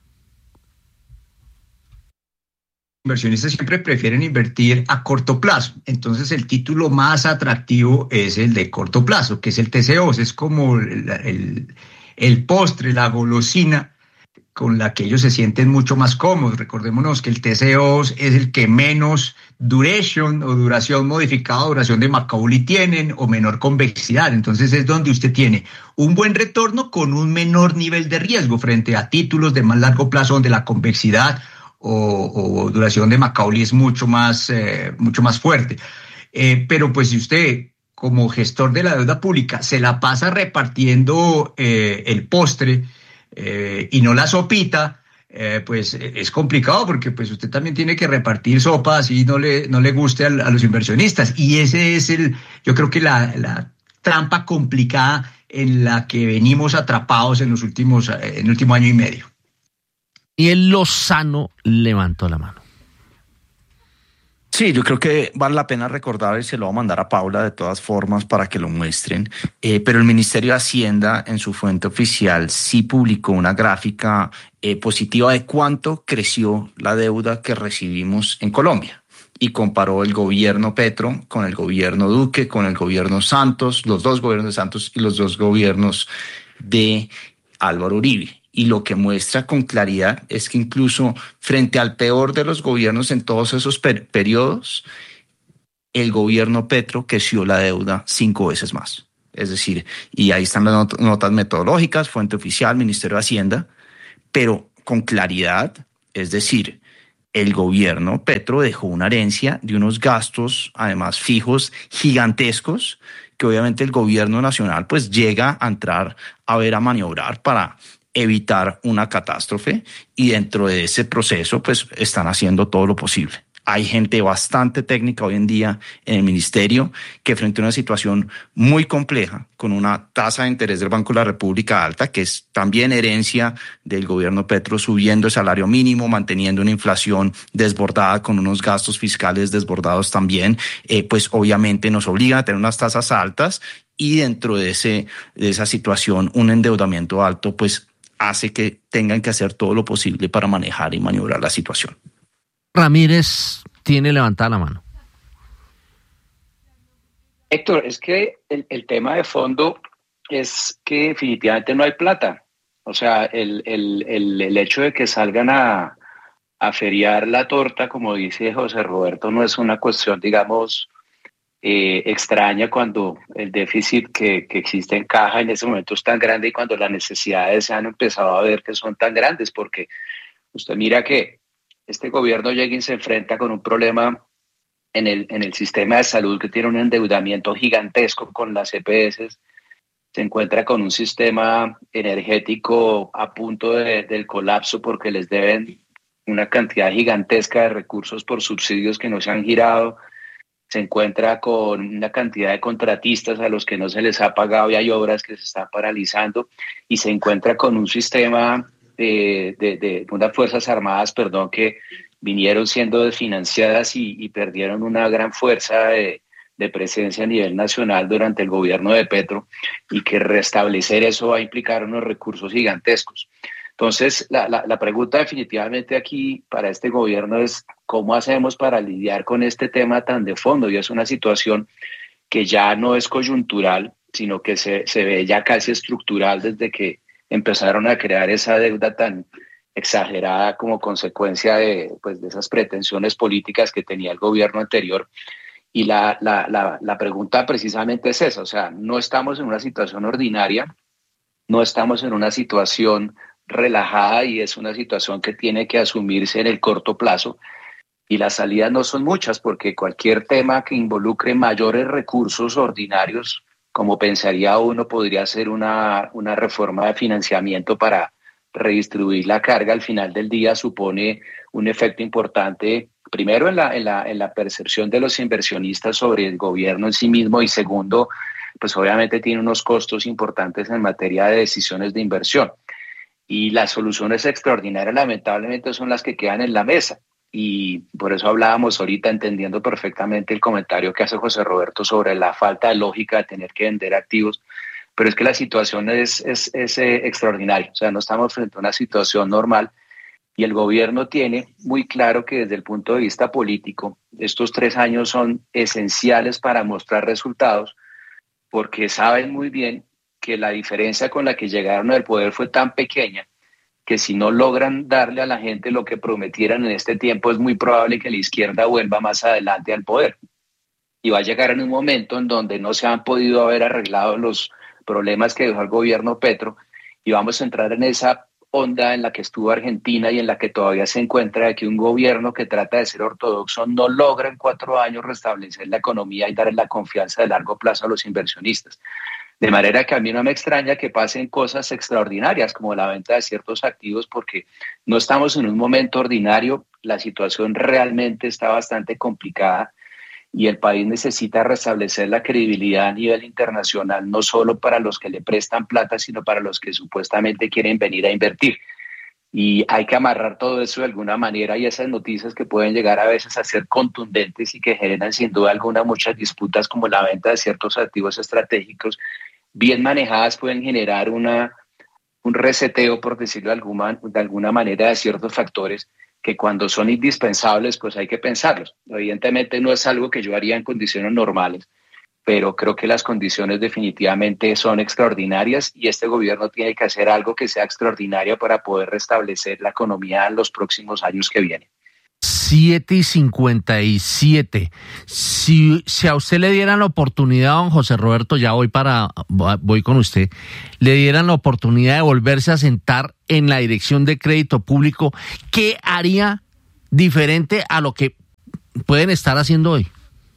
Inversionistas siempre prefieren invertir a corto plazo. Entonces el título más atractivo es el de corto plazo, que es el T C O. Es como el, el, el postre, la golosina con la que ellos se sienten mucho más cómodos. Recordémonos que el T C O es el que menos duration o duración modificada, duración de Macaulay tienen, o menor convexidad. Entonces es donde usted tiene un buen retorno con un menor nivel de riesgo frente a títulos de más largo plazo donde la convexidad o, o duración de Macaulay es mucho más, eh, mucho más fuerte. Eh, pero pues si usted, como gestor de la deuda pública, se la pasa repartiendo eh, el postre eh, y no la sopita, eh, pues es complicado, porque pues usted también tiene que repartir sopa así no le, no le guste a, a los inversionistas. Y ese es el, yo creo que la, la trampa complicada en la que venimos atrapados en los últimos, en el último año y medio. Y el Lozano levantó la mano. Sí, yo creo que vale la pena recordar, y se lo voy a mandar a Paula de todas formas para que lo muestren, eh, pero el Ministerio de Hacienda en su fuente oficial sí publicó una gráfica eh, positiva de cuánto creció la deuda que recibimos en Colombia, y comparó el gobierno Petro con el gobierno Duque, con el gobierno Santos, los dos gobiernos de Santos y los dos gobiernos de Álvaro Uribe. Y lo que muestra con claridad es que incluso frente al peor de los gobiernos en todos esos per- periodos, el gobierno Petro creció la deuda cinco veces más. Es decir, y ahí están las not- notas metodológicas, fuente oficial, Ministerio de Hacienda, pero con claridad, es decir, el gobierno Petro dejó una herencia de unos gastos, además fijos, gigantescos, que obviamente el gobierno nacional pues llega a entrar a ver a maniobrar para evitar una catástrofe, y dentro de ese proceso pues están haciendo todo lo posible. Hay gente bastante técnica hoy en día en el ministerio que frente a una situación muy compleja, con una tasa de interés del Banco de la República alta, que es también herencia del gobierno Petro, subiendo el salario mínimo, manteniendo una inflación desbordada con unos gastos fiscales desbordados también, eh, pues obviamente nos obligan a tener unas tasas altas, y dentro de, ese, de esa situación un endeudamiento alto pues hace que tengan que hacer todo lo posible para manejar y maniobrar la situación. Ramírez tiene levantada la mano. Héctor, es que el, el tema de fondo es que definitivamente no hay plata. O sea, el, el, el, el hecho de que salgan a, a feriar la torta, como dice José Roberto, no es una cuestión, digamos, eh, extraña cuando el déficit que, que existe en caja en ese momento es tan grande y cuando las necesidades se han empezado a ver que son tan grandes, porque usted mira que este gobierno llega y se enfrenta con un problema en el, en el sistema de salud que tiene un endeudamiento gigantesco con las E P S, se encuentra con un sistema energético a punto de, del colapso porque les deben una cantidad gigantesca de recursos por subsidios que no se han girado, se encuentra con una cantidad de contratistas a los que no se les ha pagado y hay obras que se están paralizando, y se encuentra con un sistema De, de, de unas Fuerzas Armadas, perdón, que vinieron siendo desfinanciadas y, y perdieron una gran fuerza de, de presencia a nivel nacional durante el gobierno de Petro, y que restablecer eso va a implicar unos recursos gigantescos. Entonces, la, la, la pregunta definitivamente aquí para este gobierno es ¿cómo hacemos para lidiar con este tema tan de fondo? Y es una situación que ya no es coyuntural, sino que se, se ve ya casi estructural desde que empezaron a crear esa deuda tan exagerada como consecuencia de, pues, de esas pretensiones políticas que tenía el gobierno anterior. Y la, la, la, la pregunta precisamente es esa, o sea, no estamos en una situación ordinaria, no estamos en una situación relajada, y es una situación que tiene que asumirse en el corto plazo, y las salidas no son muchas, porque cualquier tema que involucre mayores recursos ordinarios, como pensaría uno, podría ser una, una reforma de financiamiento para redistribuir la carga. Al final del día supone un efecto importante, primero en la, en la, en la percepción de los inversionistas sobre el gobierno en sí mismo, y segundo, pues obviamente tiene unos costos importantes en materia de decisiones de inversión. Y las soluciones extraordinarias lamentablemente son las que quedan en la mesa. Y por eso hablábamos ahorita, entendiendo perfectamente el comentario que hace José Roberto sobre la falta de lógica de tener que vender activos, pero es que la situación es, es, es eh, extraordinaria. O sea, no estamos frente a una situación normal, y el gobierno tiene muy claro que desde el punto de vista político estos tres años son esenciales para mostrar resultados, porque saben muy bien que la diferencia con la que llegaron al poder fue tan pequeña que si no logran darle a la gente lo que prometieran en este tiempo, es muy probable que la izquierda vuelva más adelante al poder. Y va a llegar en un momento en donde no se han podido haber arreglado los problemas que dejó el gobierno Petro, y vamos a entrar en esa onda en la que estuvo Argentina y en la que todavía se encuentra, de que un gobierno que trata de ser ortodoxo no logra en cuatro años restablecer la economía y darle la confianza de largo plazo a los inversionistas. De manera que a mí no me extraña que pasen cosas extraordinarias como la venta de ciertos activos, porque no estamos en un momento ordinario, la situación realmente está bastante complicada y el país necesita restablecer la credibilidad a nivel internacional, no solo para los que le prestan plata, sino para los que supuestamente quieren venir a invertir. Y hay que amarrar todo eso de alguna manera, y esas noticias que pueden llegar a veces a ser contundentes y que generan sin duda alguna muchas disputas, como la venta de ciertos activos estratégicos, bien manejadas pueden generar una, un reseteo, por decirlo de alguna, de alguna manera, de ciertos factores que cuando son indispensables pues hay que pensarlos. Evidentemente no es algo que yo haría en condiciones normales, pero creo que las condiciones definitivamente son extraordinarias y este gobierno tiene que hacer algo que sea extraordinario para poder restablecer la economía en los próximos años que vienen. siete y cincuenta y siete. Si, si a usted le dieran la oportunidad, don José Roberto, ya voy para voy con usted, le dieran la oportunidad de volverse a sentar en la Dirección de Crédito Público, ¿qué haría diferente a lo que pueden estar haciendo hoy?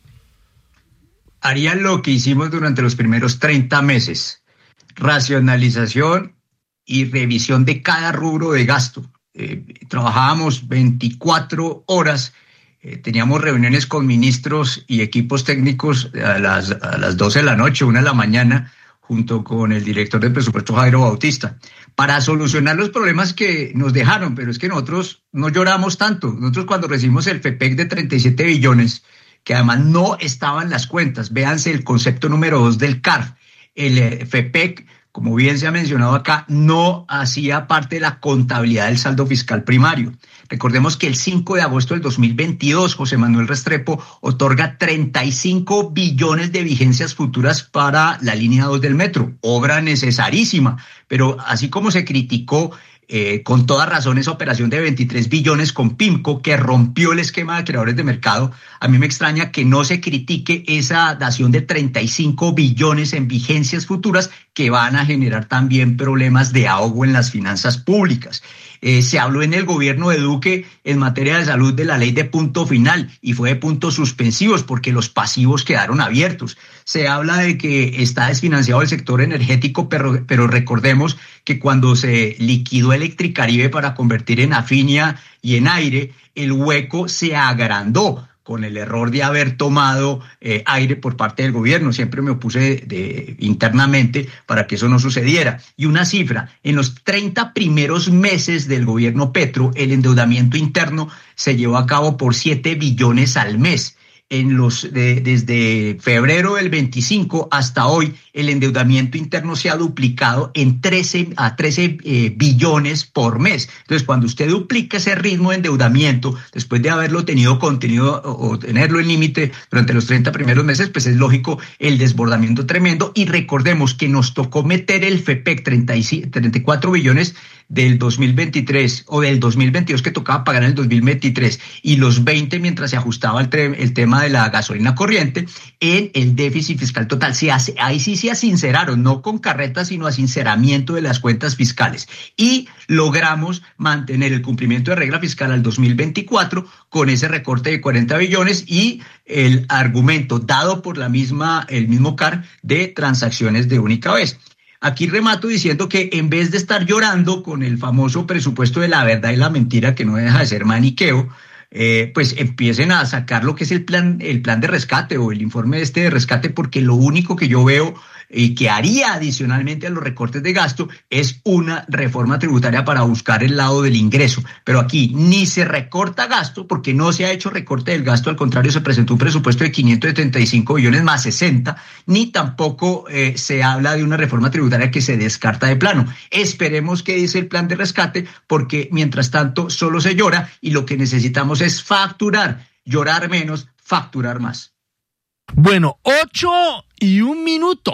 Haría lo que hicimos durante los primeros treinta meses, racionalización y revisión de cada rubro de gasto. Eh, trabajábamos veinticuatro horas, eh, teníamos reuniones con ministros y equipos técnicos a las, a las doce de la noche, una de la mañana, junto con el director de presupuesto Jairo Bautista, para solucionar los problemas que nos dejaron, pero es que nosotros no lloramos tanto. Nosotros cuando recibimos el FEPEC de treinta y siete billones, que además no estaban en las cuentas, véanse el concepto número dos del C A R F, el eh, FEPEC, como bien se ha mencionado acá, no hacía parte de la contabilidad del saldo fiscal primario. Recordemos que el cinco de agosto del dos mil veintidós, José Manuel Restrepo otorga treinta y cinco billones de vigencias futuras para la línea dos del metro, obra necesarísima, pero así como se criticó Eh, con toda razón esa operación de veintitrés billones con PIMCO que rompió el esquema de creadores de mercado, a mí me extraña que no se critique esa dación de treinta y cinco billones en vigencias futuras que van a generar también problemas de ahogo en las finanzas públicas. Eh, se habló en el gobierno de Duque en materia de salud de la ley de punto final y fue de puntos suspensivos porque los pasivos quedaron abiertos. Se habla de que está desfinanciado el sector energético, pero, pero recordemos que cuando se liquidó Electricaribe para convertir en Afinia y en Aire, el hueco se agrandó con el error de haber tomado eh, aire por parte del gobierno. Siempre me opuse de, de, internamente para que eso no sucediera. Y una cifra, en los treinta primeros meses del gobierno Petro, el endeudamiento interno se llevó a cabo por siete billones al mes. En los de, desde febrero del veinticinco hasta hoy, el endeudamiento interno se ha duplicado en trece a trece eh, billones por mes. Entonces, cuando usted duplica ese ritmo de endeudamiento, después de haberlo tenido contenido o, o tenerlo en límite durante los treinta primeros meses, pues es lógico el desbordamiento tremendo. Y recordemos que nos tocó meter el FEPEC treinta y cuatro billones del dos mil veintitrés o del dos mil veintidós que tocaba pagar en el dos mil veintitrés y los veinte mientras se ajustaba el, el tema de la gasolina corriente en el déficit fiscal total. Se hace, ahí sí se asinceraron, no con carretas, sino asinceramiento de las cuentas fiscales. Y logramos mantener el cumplimiento de regla fiscal al dos mil veinticuatro con ese recorte de cuarenta billones y el argumento dado por la misma, el mismo C A R de transacciones de única vez. Aquí remato diciendo que en vez de estar llorando con el famoso presupuesto de la verdad y la mentira, que no deja de ser maniqueo, eh, pues empiecen a sacar lo que es el plan, el plan de rescate o el informe este de rescate, porque lo único que yo veo y que haría adicionalmente a los recortes de gasto es una reforma tributaria para buscar el lado del ingreso. Pero aquí ni se recorta gasto porque no se ha hecho recorte del gasto, al contrario se presentó un presupuesto de quinientos setenta y cinco billones más sesenta, ni tampoco eh, se habla de una reforma tributaria que se descarta de plano. Esperemos que dice el plan de rescate porque mientras tanto solo se llora y lo que necesitamos es facturar, llorar menos, facturar más. Bueno, ocho y un minuto.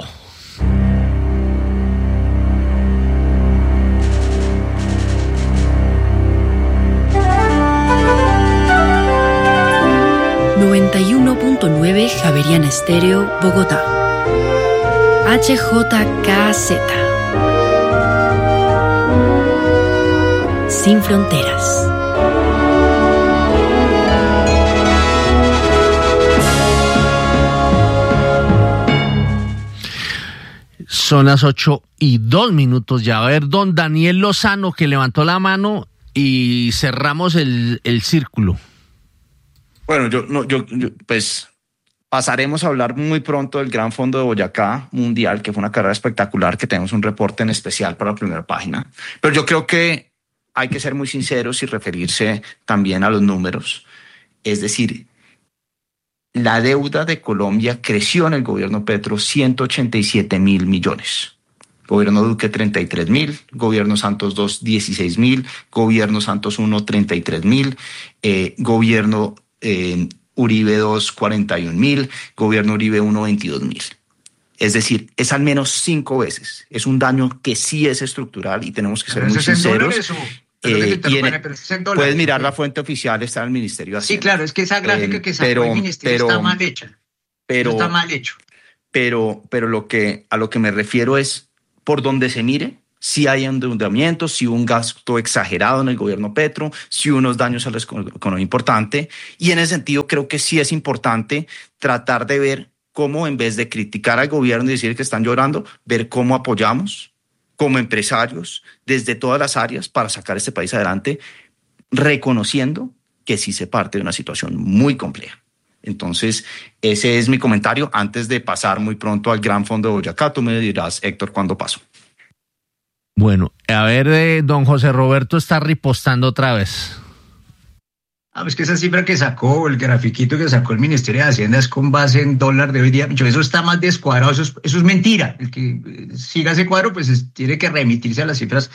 noventa y uno punto nueve Javeriana Estéreo, Bogotá. H J K Z. Sin fronteras. Son las ocho y dos minutos ya. A ver, don Daniel Lozano, que levantó la mano y cerramos el, el círculo. Bueno, yo, no, yo, yo, pues pasaremos a hablar muy pronto del Gran Fondo de Boyacá Mundial, que fue una carrera espectacular, que tenemos un reporte en especial para la primera página. Pero yo creo que hay que ser muy sinceros y referirse también a los números. Es decir, la deuda de Colombia creció en el gobierno Petro ciento ochenta y siete mil millones. Gobierno Duque treinta y tres mil, gobierno Santos dos dieciséis mil, gobierno Santos uno treinta y tres mil, eh, gobierno eh, Uribe dos cuarenta y un mil, gobierno Uribe uno veintidós mil. Es decir, es al menos cinco veces. Es un daño que sí es estructural y tenemos que ser muy sinceros. Eh, y en, puedes mirar la fuente oficial, está en el Ministerio de Hacienda. Sí, claro, es que esa gráfica eh, que sacó pero, el Ministerio pero, está mal hecha. Pero, está mal hecho. Pero, pero lo que, a lo que me refiero es, por donde se mire, si hay endeudamiento, si un gasto exagerado en el gobierno Petro, si unos daños a la economía importante. Y en ese sentido creo que sí es importante tratar de ver cómo, en vez de criticar al gobierno y decir que están llorando, ver cómo apoyamos como empresarios desde todas las áreas para sacar este país adelante, reconociendo que sí se parte de una situación muy compleja. Entonces, ese es mi comentario antes de pasar muy pronto al Gran Fondo de Boyacá. Tú me dirás, Héctor, ¿cuándo pasó? Bueno, a ver, eh, don José Roberto está ripostando otra vez. Ah, pues que esa cifra que sacó, el grafiquito que sacó el Ministerio de Hacienda es con base en dólar de hoy día. Eso está más descuadrado, eso es, eso es mentira. El que siga ese cuadro, pues es, tiene que remitirse a las cifras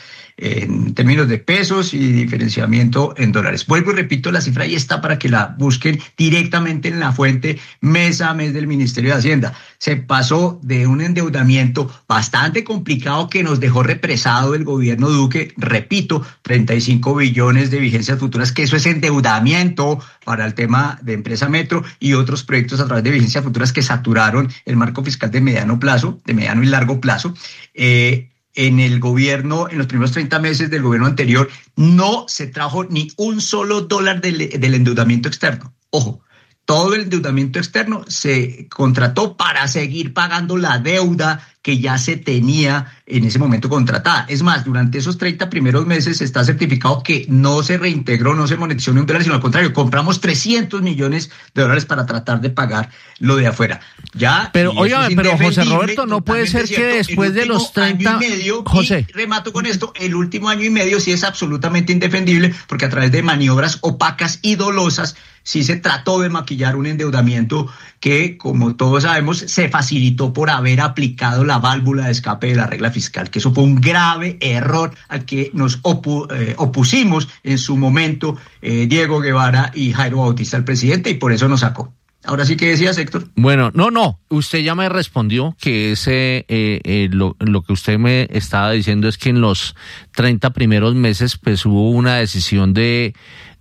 en términos de pesos y diferenciamiento en dólares. Vuelvo y repito, la cifra ahí está para que la busquen directamente en la fuente mes a mes del Ministerio de Hacienda. Se pasó de un endeudamiento bastante complicado que nos dejó represado el gobierno Duque, repito, treinta y cinco billones de vigencias futuras, que eso es endeudamiento para el tema de Empresa Metro y otros proyectos a través de vigencias futuras que saturaron el marco fiscal de mediano plazo, de mediano y largo plazo. Eh, en el gobierno, en los primeros treinta meses del gobierno anterior, no se trajo ni un solo dólar del, del endeudamiento externo. Ojo, todo el endeudamiento externo se contrató para seguir pagando la deuda que ya se tenía en ese momento contratada. Es más, durante esos treinta primeros meses está certificado que no se reintegró, no se monetizó ni un dólar, sino al contrario, compramos trescientos millones de dólares para tratar de pagar lo de afuera. Ya, pero oiga, pero José Roberto, no puede ser que después de los treinta... Año y medio, José. Y remato con esto, el último año y medio sí es absolutamente indefendible porque a través de maniobras opacas y dolosas sí se trató de maquillar un endeudamiento que, como todos sabemos, se facilitó por haber aplicado la válvula de escape de la regla fiscal, que eso fue un grave error al que nos opu- eh, opusimos en su momento eh, Diego Guevara y Jairo Bautista, el presidente, y por eso nos sacó. Ahora sí que decías, Héctor. Bueno, no, no, usted ya me respondió que ese eh, eh, lo, lo que usted me estaba diciendo es que en los treinta primeros meses pues hubo una decisión de...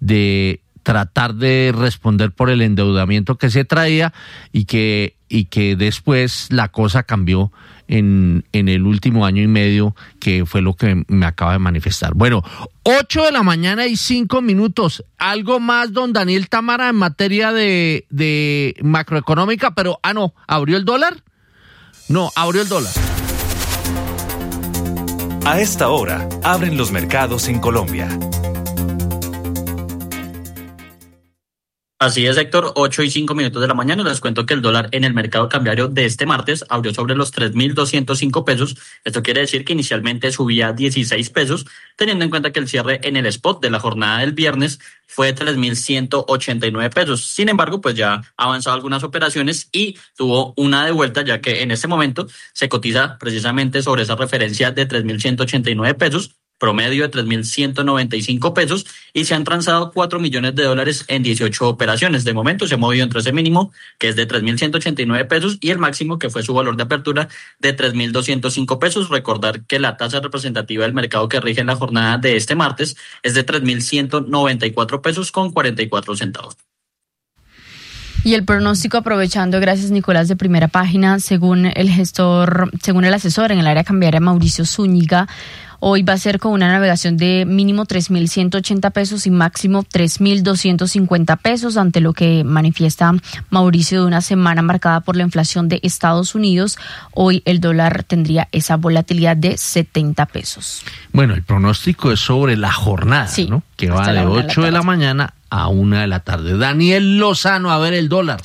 de tratar de responder por el endeudamiento que se traía y que y que después la cosa cambió en, en el último año y medio, que fue lo que me acaba de manifestar. Bueno, ocho de la mañana y cinco minutos. Algo más, don Daniel Támara, en materia de, de macroeconómica, pero, ah, no, ¿abrió el dólar? No, abrió el dólar. A esta hora, abren los mercados en Colombia. Así es, Héctor, ocho y cinco minutos de la mañana. Les cuento que el dólar en el mercado cambiario de este martes abrió sobre los tres mil doscientos cinco pesos. Esto quiere decir que inicialmente subía dieciséis pesos, teniendo en cuenta que el cierre en el spot de la jornada del viernes fue de tres mil ciento ochenta y nueve pesos. Sin embargo, pues ya ha avanzado algunas operaciones y tuvo una de vuelta, ya que en este momento se cotiza precisamente sobre esa referencia de tres mil ciento ochenta y nueve pesos, promedio de tres mil ciento noventa y cinco pesos, y se han transado cuatro millones de dólares en dieciocho operaciones. De momento se ha movido entre ese mínimo, que es de tres mil ciento ochenta y nueve pesos, y el máximo, que fue su valor de apertura, de tres mil doscientos cinco pesos. Recordar que la tasa representativa del mercado que rige en la jornada de este martes es de tres mil ciento noventa y cuatro pesos con cuarenta y cuatro centavos. Y el pronóstico, aprovechando, gracias Nicolás, de Primera Página, según el gestor, según el asesor en el área cambiaria Mauricio Zúñiga, hoy va a ser con una navegación de mínimo tres mil ciento ochenta pesos y máximo tres mil doscientos cincuenta pesos, ante lo que manifiesta Mauricio de una semana marcada por la inflación de Estados Unidos. Hoy el dólar tendría esa volatilidad de setenta pesos. Bueno, el pronóstico es sobre la jornada, sí, ¿no? Que va de ocho de la mañana a una de la tarde. Daniel Lozano, a ver el dólar.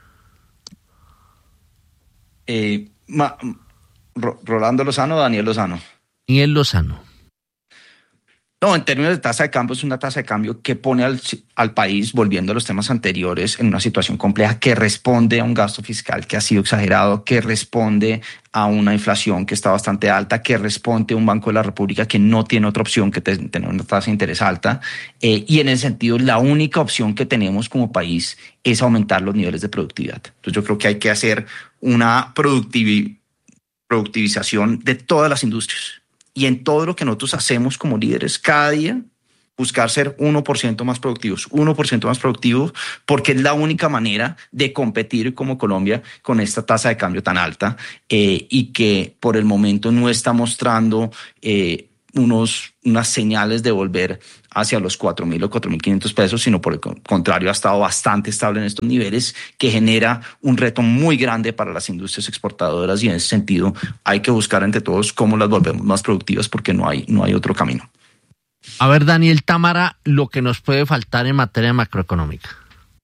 Eh, ma, Rolando Lozano, Daniel Lozano. Daniel Lozano. No, en términos de tasa de cambio, es una tasa de cambio que pone al, al país, volviendo a los temas anteriores, en una situación compleja, que responde a un gasto fiscal que ha sido exagerado, que responde a una inflación que está bastante alta, que responde a un Banco de la República que no tiene otra opción que te, tener una tasa de interés alta. Eh, y en ese sentido, la única opción que tenemos como país es aumentar los niveles de productividad. Entonces yo creo que hay que hacer una productivi- productivización de todas las industrias. Y en todo lo que nosotros hacemos como líderes, cada día buscar ser uno por ciento más productivos, uno por ciento más productivos, porque es la única manera de competir como Colombia con esta tasa de cambio tan alta eh, y que por el momento no está mostrando eh, unos, unas señales de volver hacia los cuatro mil o cuatro mil quinientos pesos, sino por el contrario ha estado bastante estable en estos niveles, que genera un reto muy grande para las industrias exportadoras, y en ese sentido hay que buscar entre todos cómo las volvemos más productivas, porque no hay, no hay otro camino. A ver, Daniel Támara, lo que nos puede faltar en materia macroeconómica.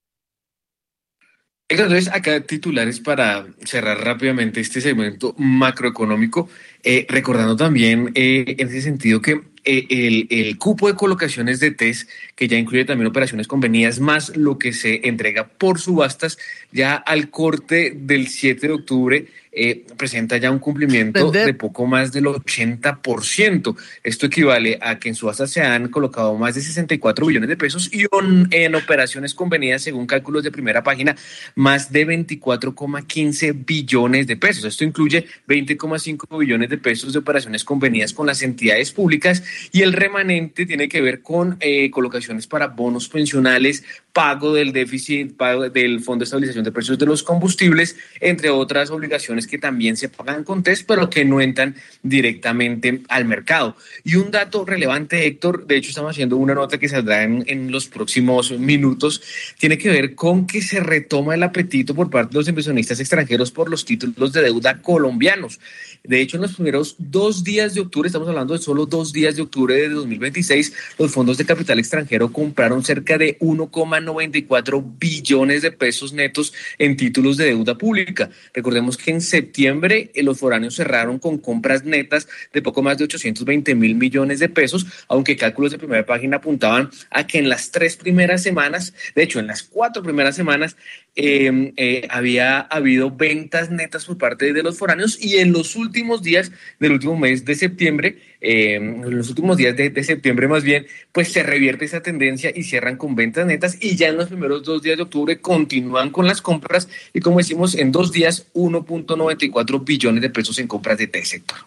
Entonces, acá titulares para cerrar rápidamente este segmento macroeconómico, eh, recordando también eh, en ese sentido que eh, el, el cupo de colocaciones de test, que ya incluye también operaciones convenidas, más lo que se entrega por subastas, ya al corte del siete de octubre, eh, presenta ya un cumplimiento de poco más del ochenta por ciento. Esto equivale a que en subastas se han colocado más de sesenta y cuatro billones de pesos y on, en operaciones convenidas, según cálculos de Primera Página, más de veinticuatro coma quince billones de pesos. Esto incluye veinte coma cinco billones de pesos de operaciones convenidas con las entidades públicas, y el remanente tiene que ver con eh, colocaciones para bonos pensionales, pago del déficit, pago del Fondo de Estabilización de Precios de los Combustibles, entre otras obligaciones que también se pagan con test, pero que no entran directamente al mercado. Y un dato relevante, Héctor, de hecho estamos haciendo una nota que saldrá en, en los próximos minutos, tiene que ver con que se retoma el apetito por parte de los inversionistas extranjeros por los títulos de deuda colombianos. De hecho, en los primeros dos días de octubre, estamos hablando de solo dos días de octubre de dos mil veintiséis, los fondos de capital extranjero compraron cerca de uno coma noventa y cuatro billones de pesos netos en títulos de deuda pública. Recordemos que en septiembre eh, los foráneos cerraron con compras netas de poco más de ochocientos veinte mil millones de pesos, aunque cálculos de Primera Página apuntaban a que en las tres primeras semanas, de hecho en las cuatro primeras semanas, eh, eh, había habido ventas netas por parte de los foráneos, y en los últimos días del último mes de septiembre, eh, en los últimos días de, de septiembre más bien, pues se revierte esa tendencia y cierran con ventas netas, y ya en los primeros dos días de octubre continúan con las compras, y como decimos, en dos días uno punto noventa y cuatro billones de pesos en compras de T sector.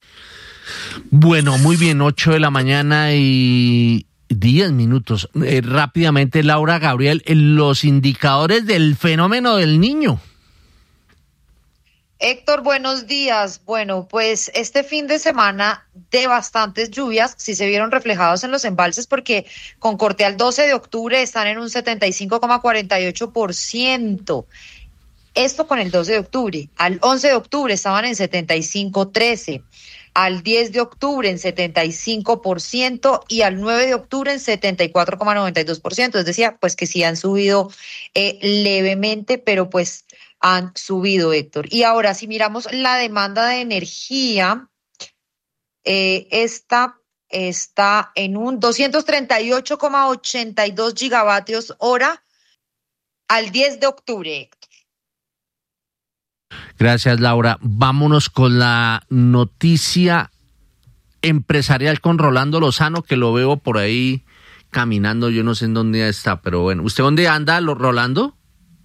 Bueno, muy bien, ocho de la mañana y diez minutos. Eh, rápidamente, Laura, Gabriel, los indicadores del fenómeno del Niño. Héctor, buenos días. Bueno, pues este fin de semana de bastantes lluvias sí se vieron reflejados en los embalses, porque con corte al doce de octubre están en un setenta y cinco coma cuarenta y ocho por ciento. Esto con el doce de octubre. Al once de octubre estaban en setenta y cinco coma trece. Al diez de octubre en setenta y cinco por ciento y al nueve de octubre en setenta y cuatro coma noventa y dos por ciento. Es decir, pues que sí han subido eh, levemente, pero pues han subido, Héctor. Y ahora, si miramos la demanda de energía, eh, esta está en un doscientos treinta y ocho coma ochenta y dos gigavatios hora al diez de octubre, Héctor. Gracias, Laura. Vámonos con la noticia empresarial con Rolando Lozano, que lo veo por ahí caminando. Yo no sé en dónde está, pero bueno. ¿Usted dónde anda, Rolando?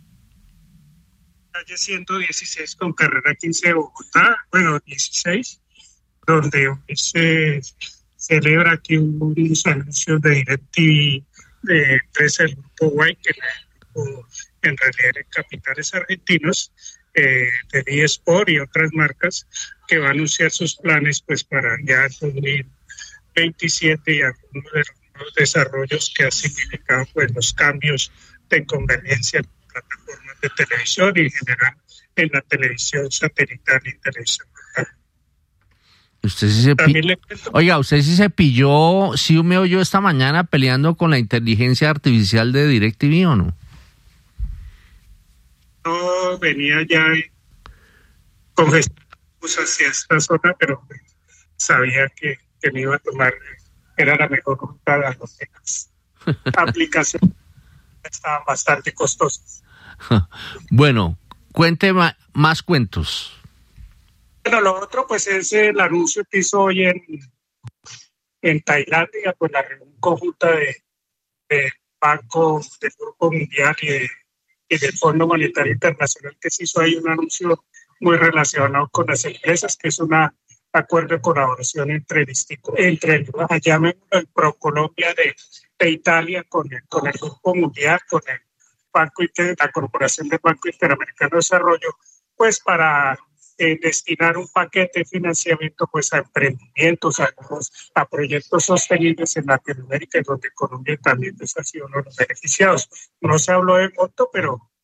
Calle ciento dieciséis con carrera quince de Bogotá, bueno, dieciséis, donde se celebra aquí unos anuncios de DirecTV de empresa del grupo Guay, que en realidad en capitales argentinos, eh, de eSport y otras marcas, que va a anunciar sus planes pues para ya dos mil veintisiete, y algunos de los desarrollos que ha significado pues los cambios de convergencia en plataformas de televisión y en general en la televisión satelital y televisión local. Usted sí se pi... Oiga, usted sí se pilló, sí me oyó esta mañana peleando con la inteligencia artificial de DirecTV, ¿o no? No, venía ya con gestos hacia esta zona, pero sabía que, que me iba a tomar era la mejor ruta, a los que las aplicaciones estaban bastante costosas. Bueno, cuente ma- más cuentos. Bueno, lo otro pues es el anuncio que hizo hoy en, en Tailandia, pues la reunión conjunta de, de Banco del Grupo Mundial y, de, y del Fondo Monetario Internacional, que se hizo ahí un anuncio muy relacionado con las empresas, que es un acuerdo de colaboración entre distintos, entre llamémoslo el ProColombia de, de Italia con el, con el Grupo Mundial, con el Banco Inter, la Corporación del Banco Interamericano de Desarrollo, pues para eh, destinar un paquete de financiamiento pues a emprendimientos, a, a proyectos sostenibles en Latinoamérica, donde Colombia también pues, ha sido uno de los beneficiados. No se habló de monto, pero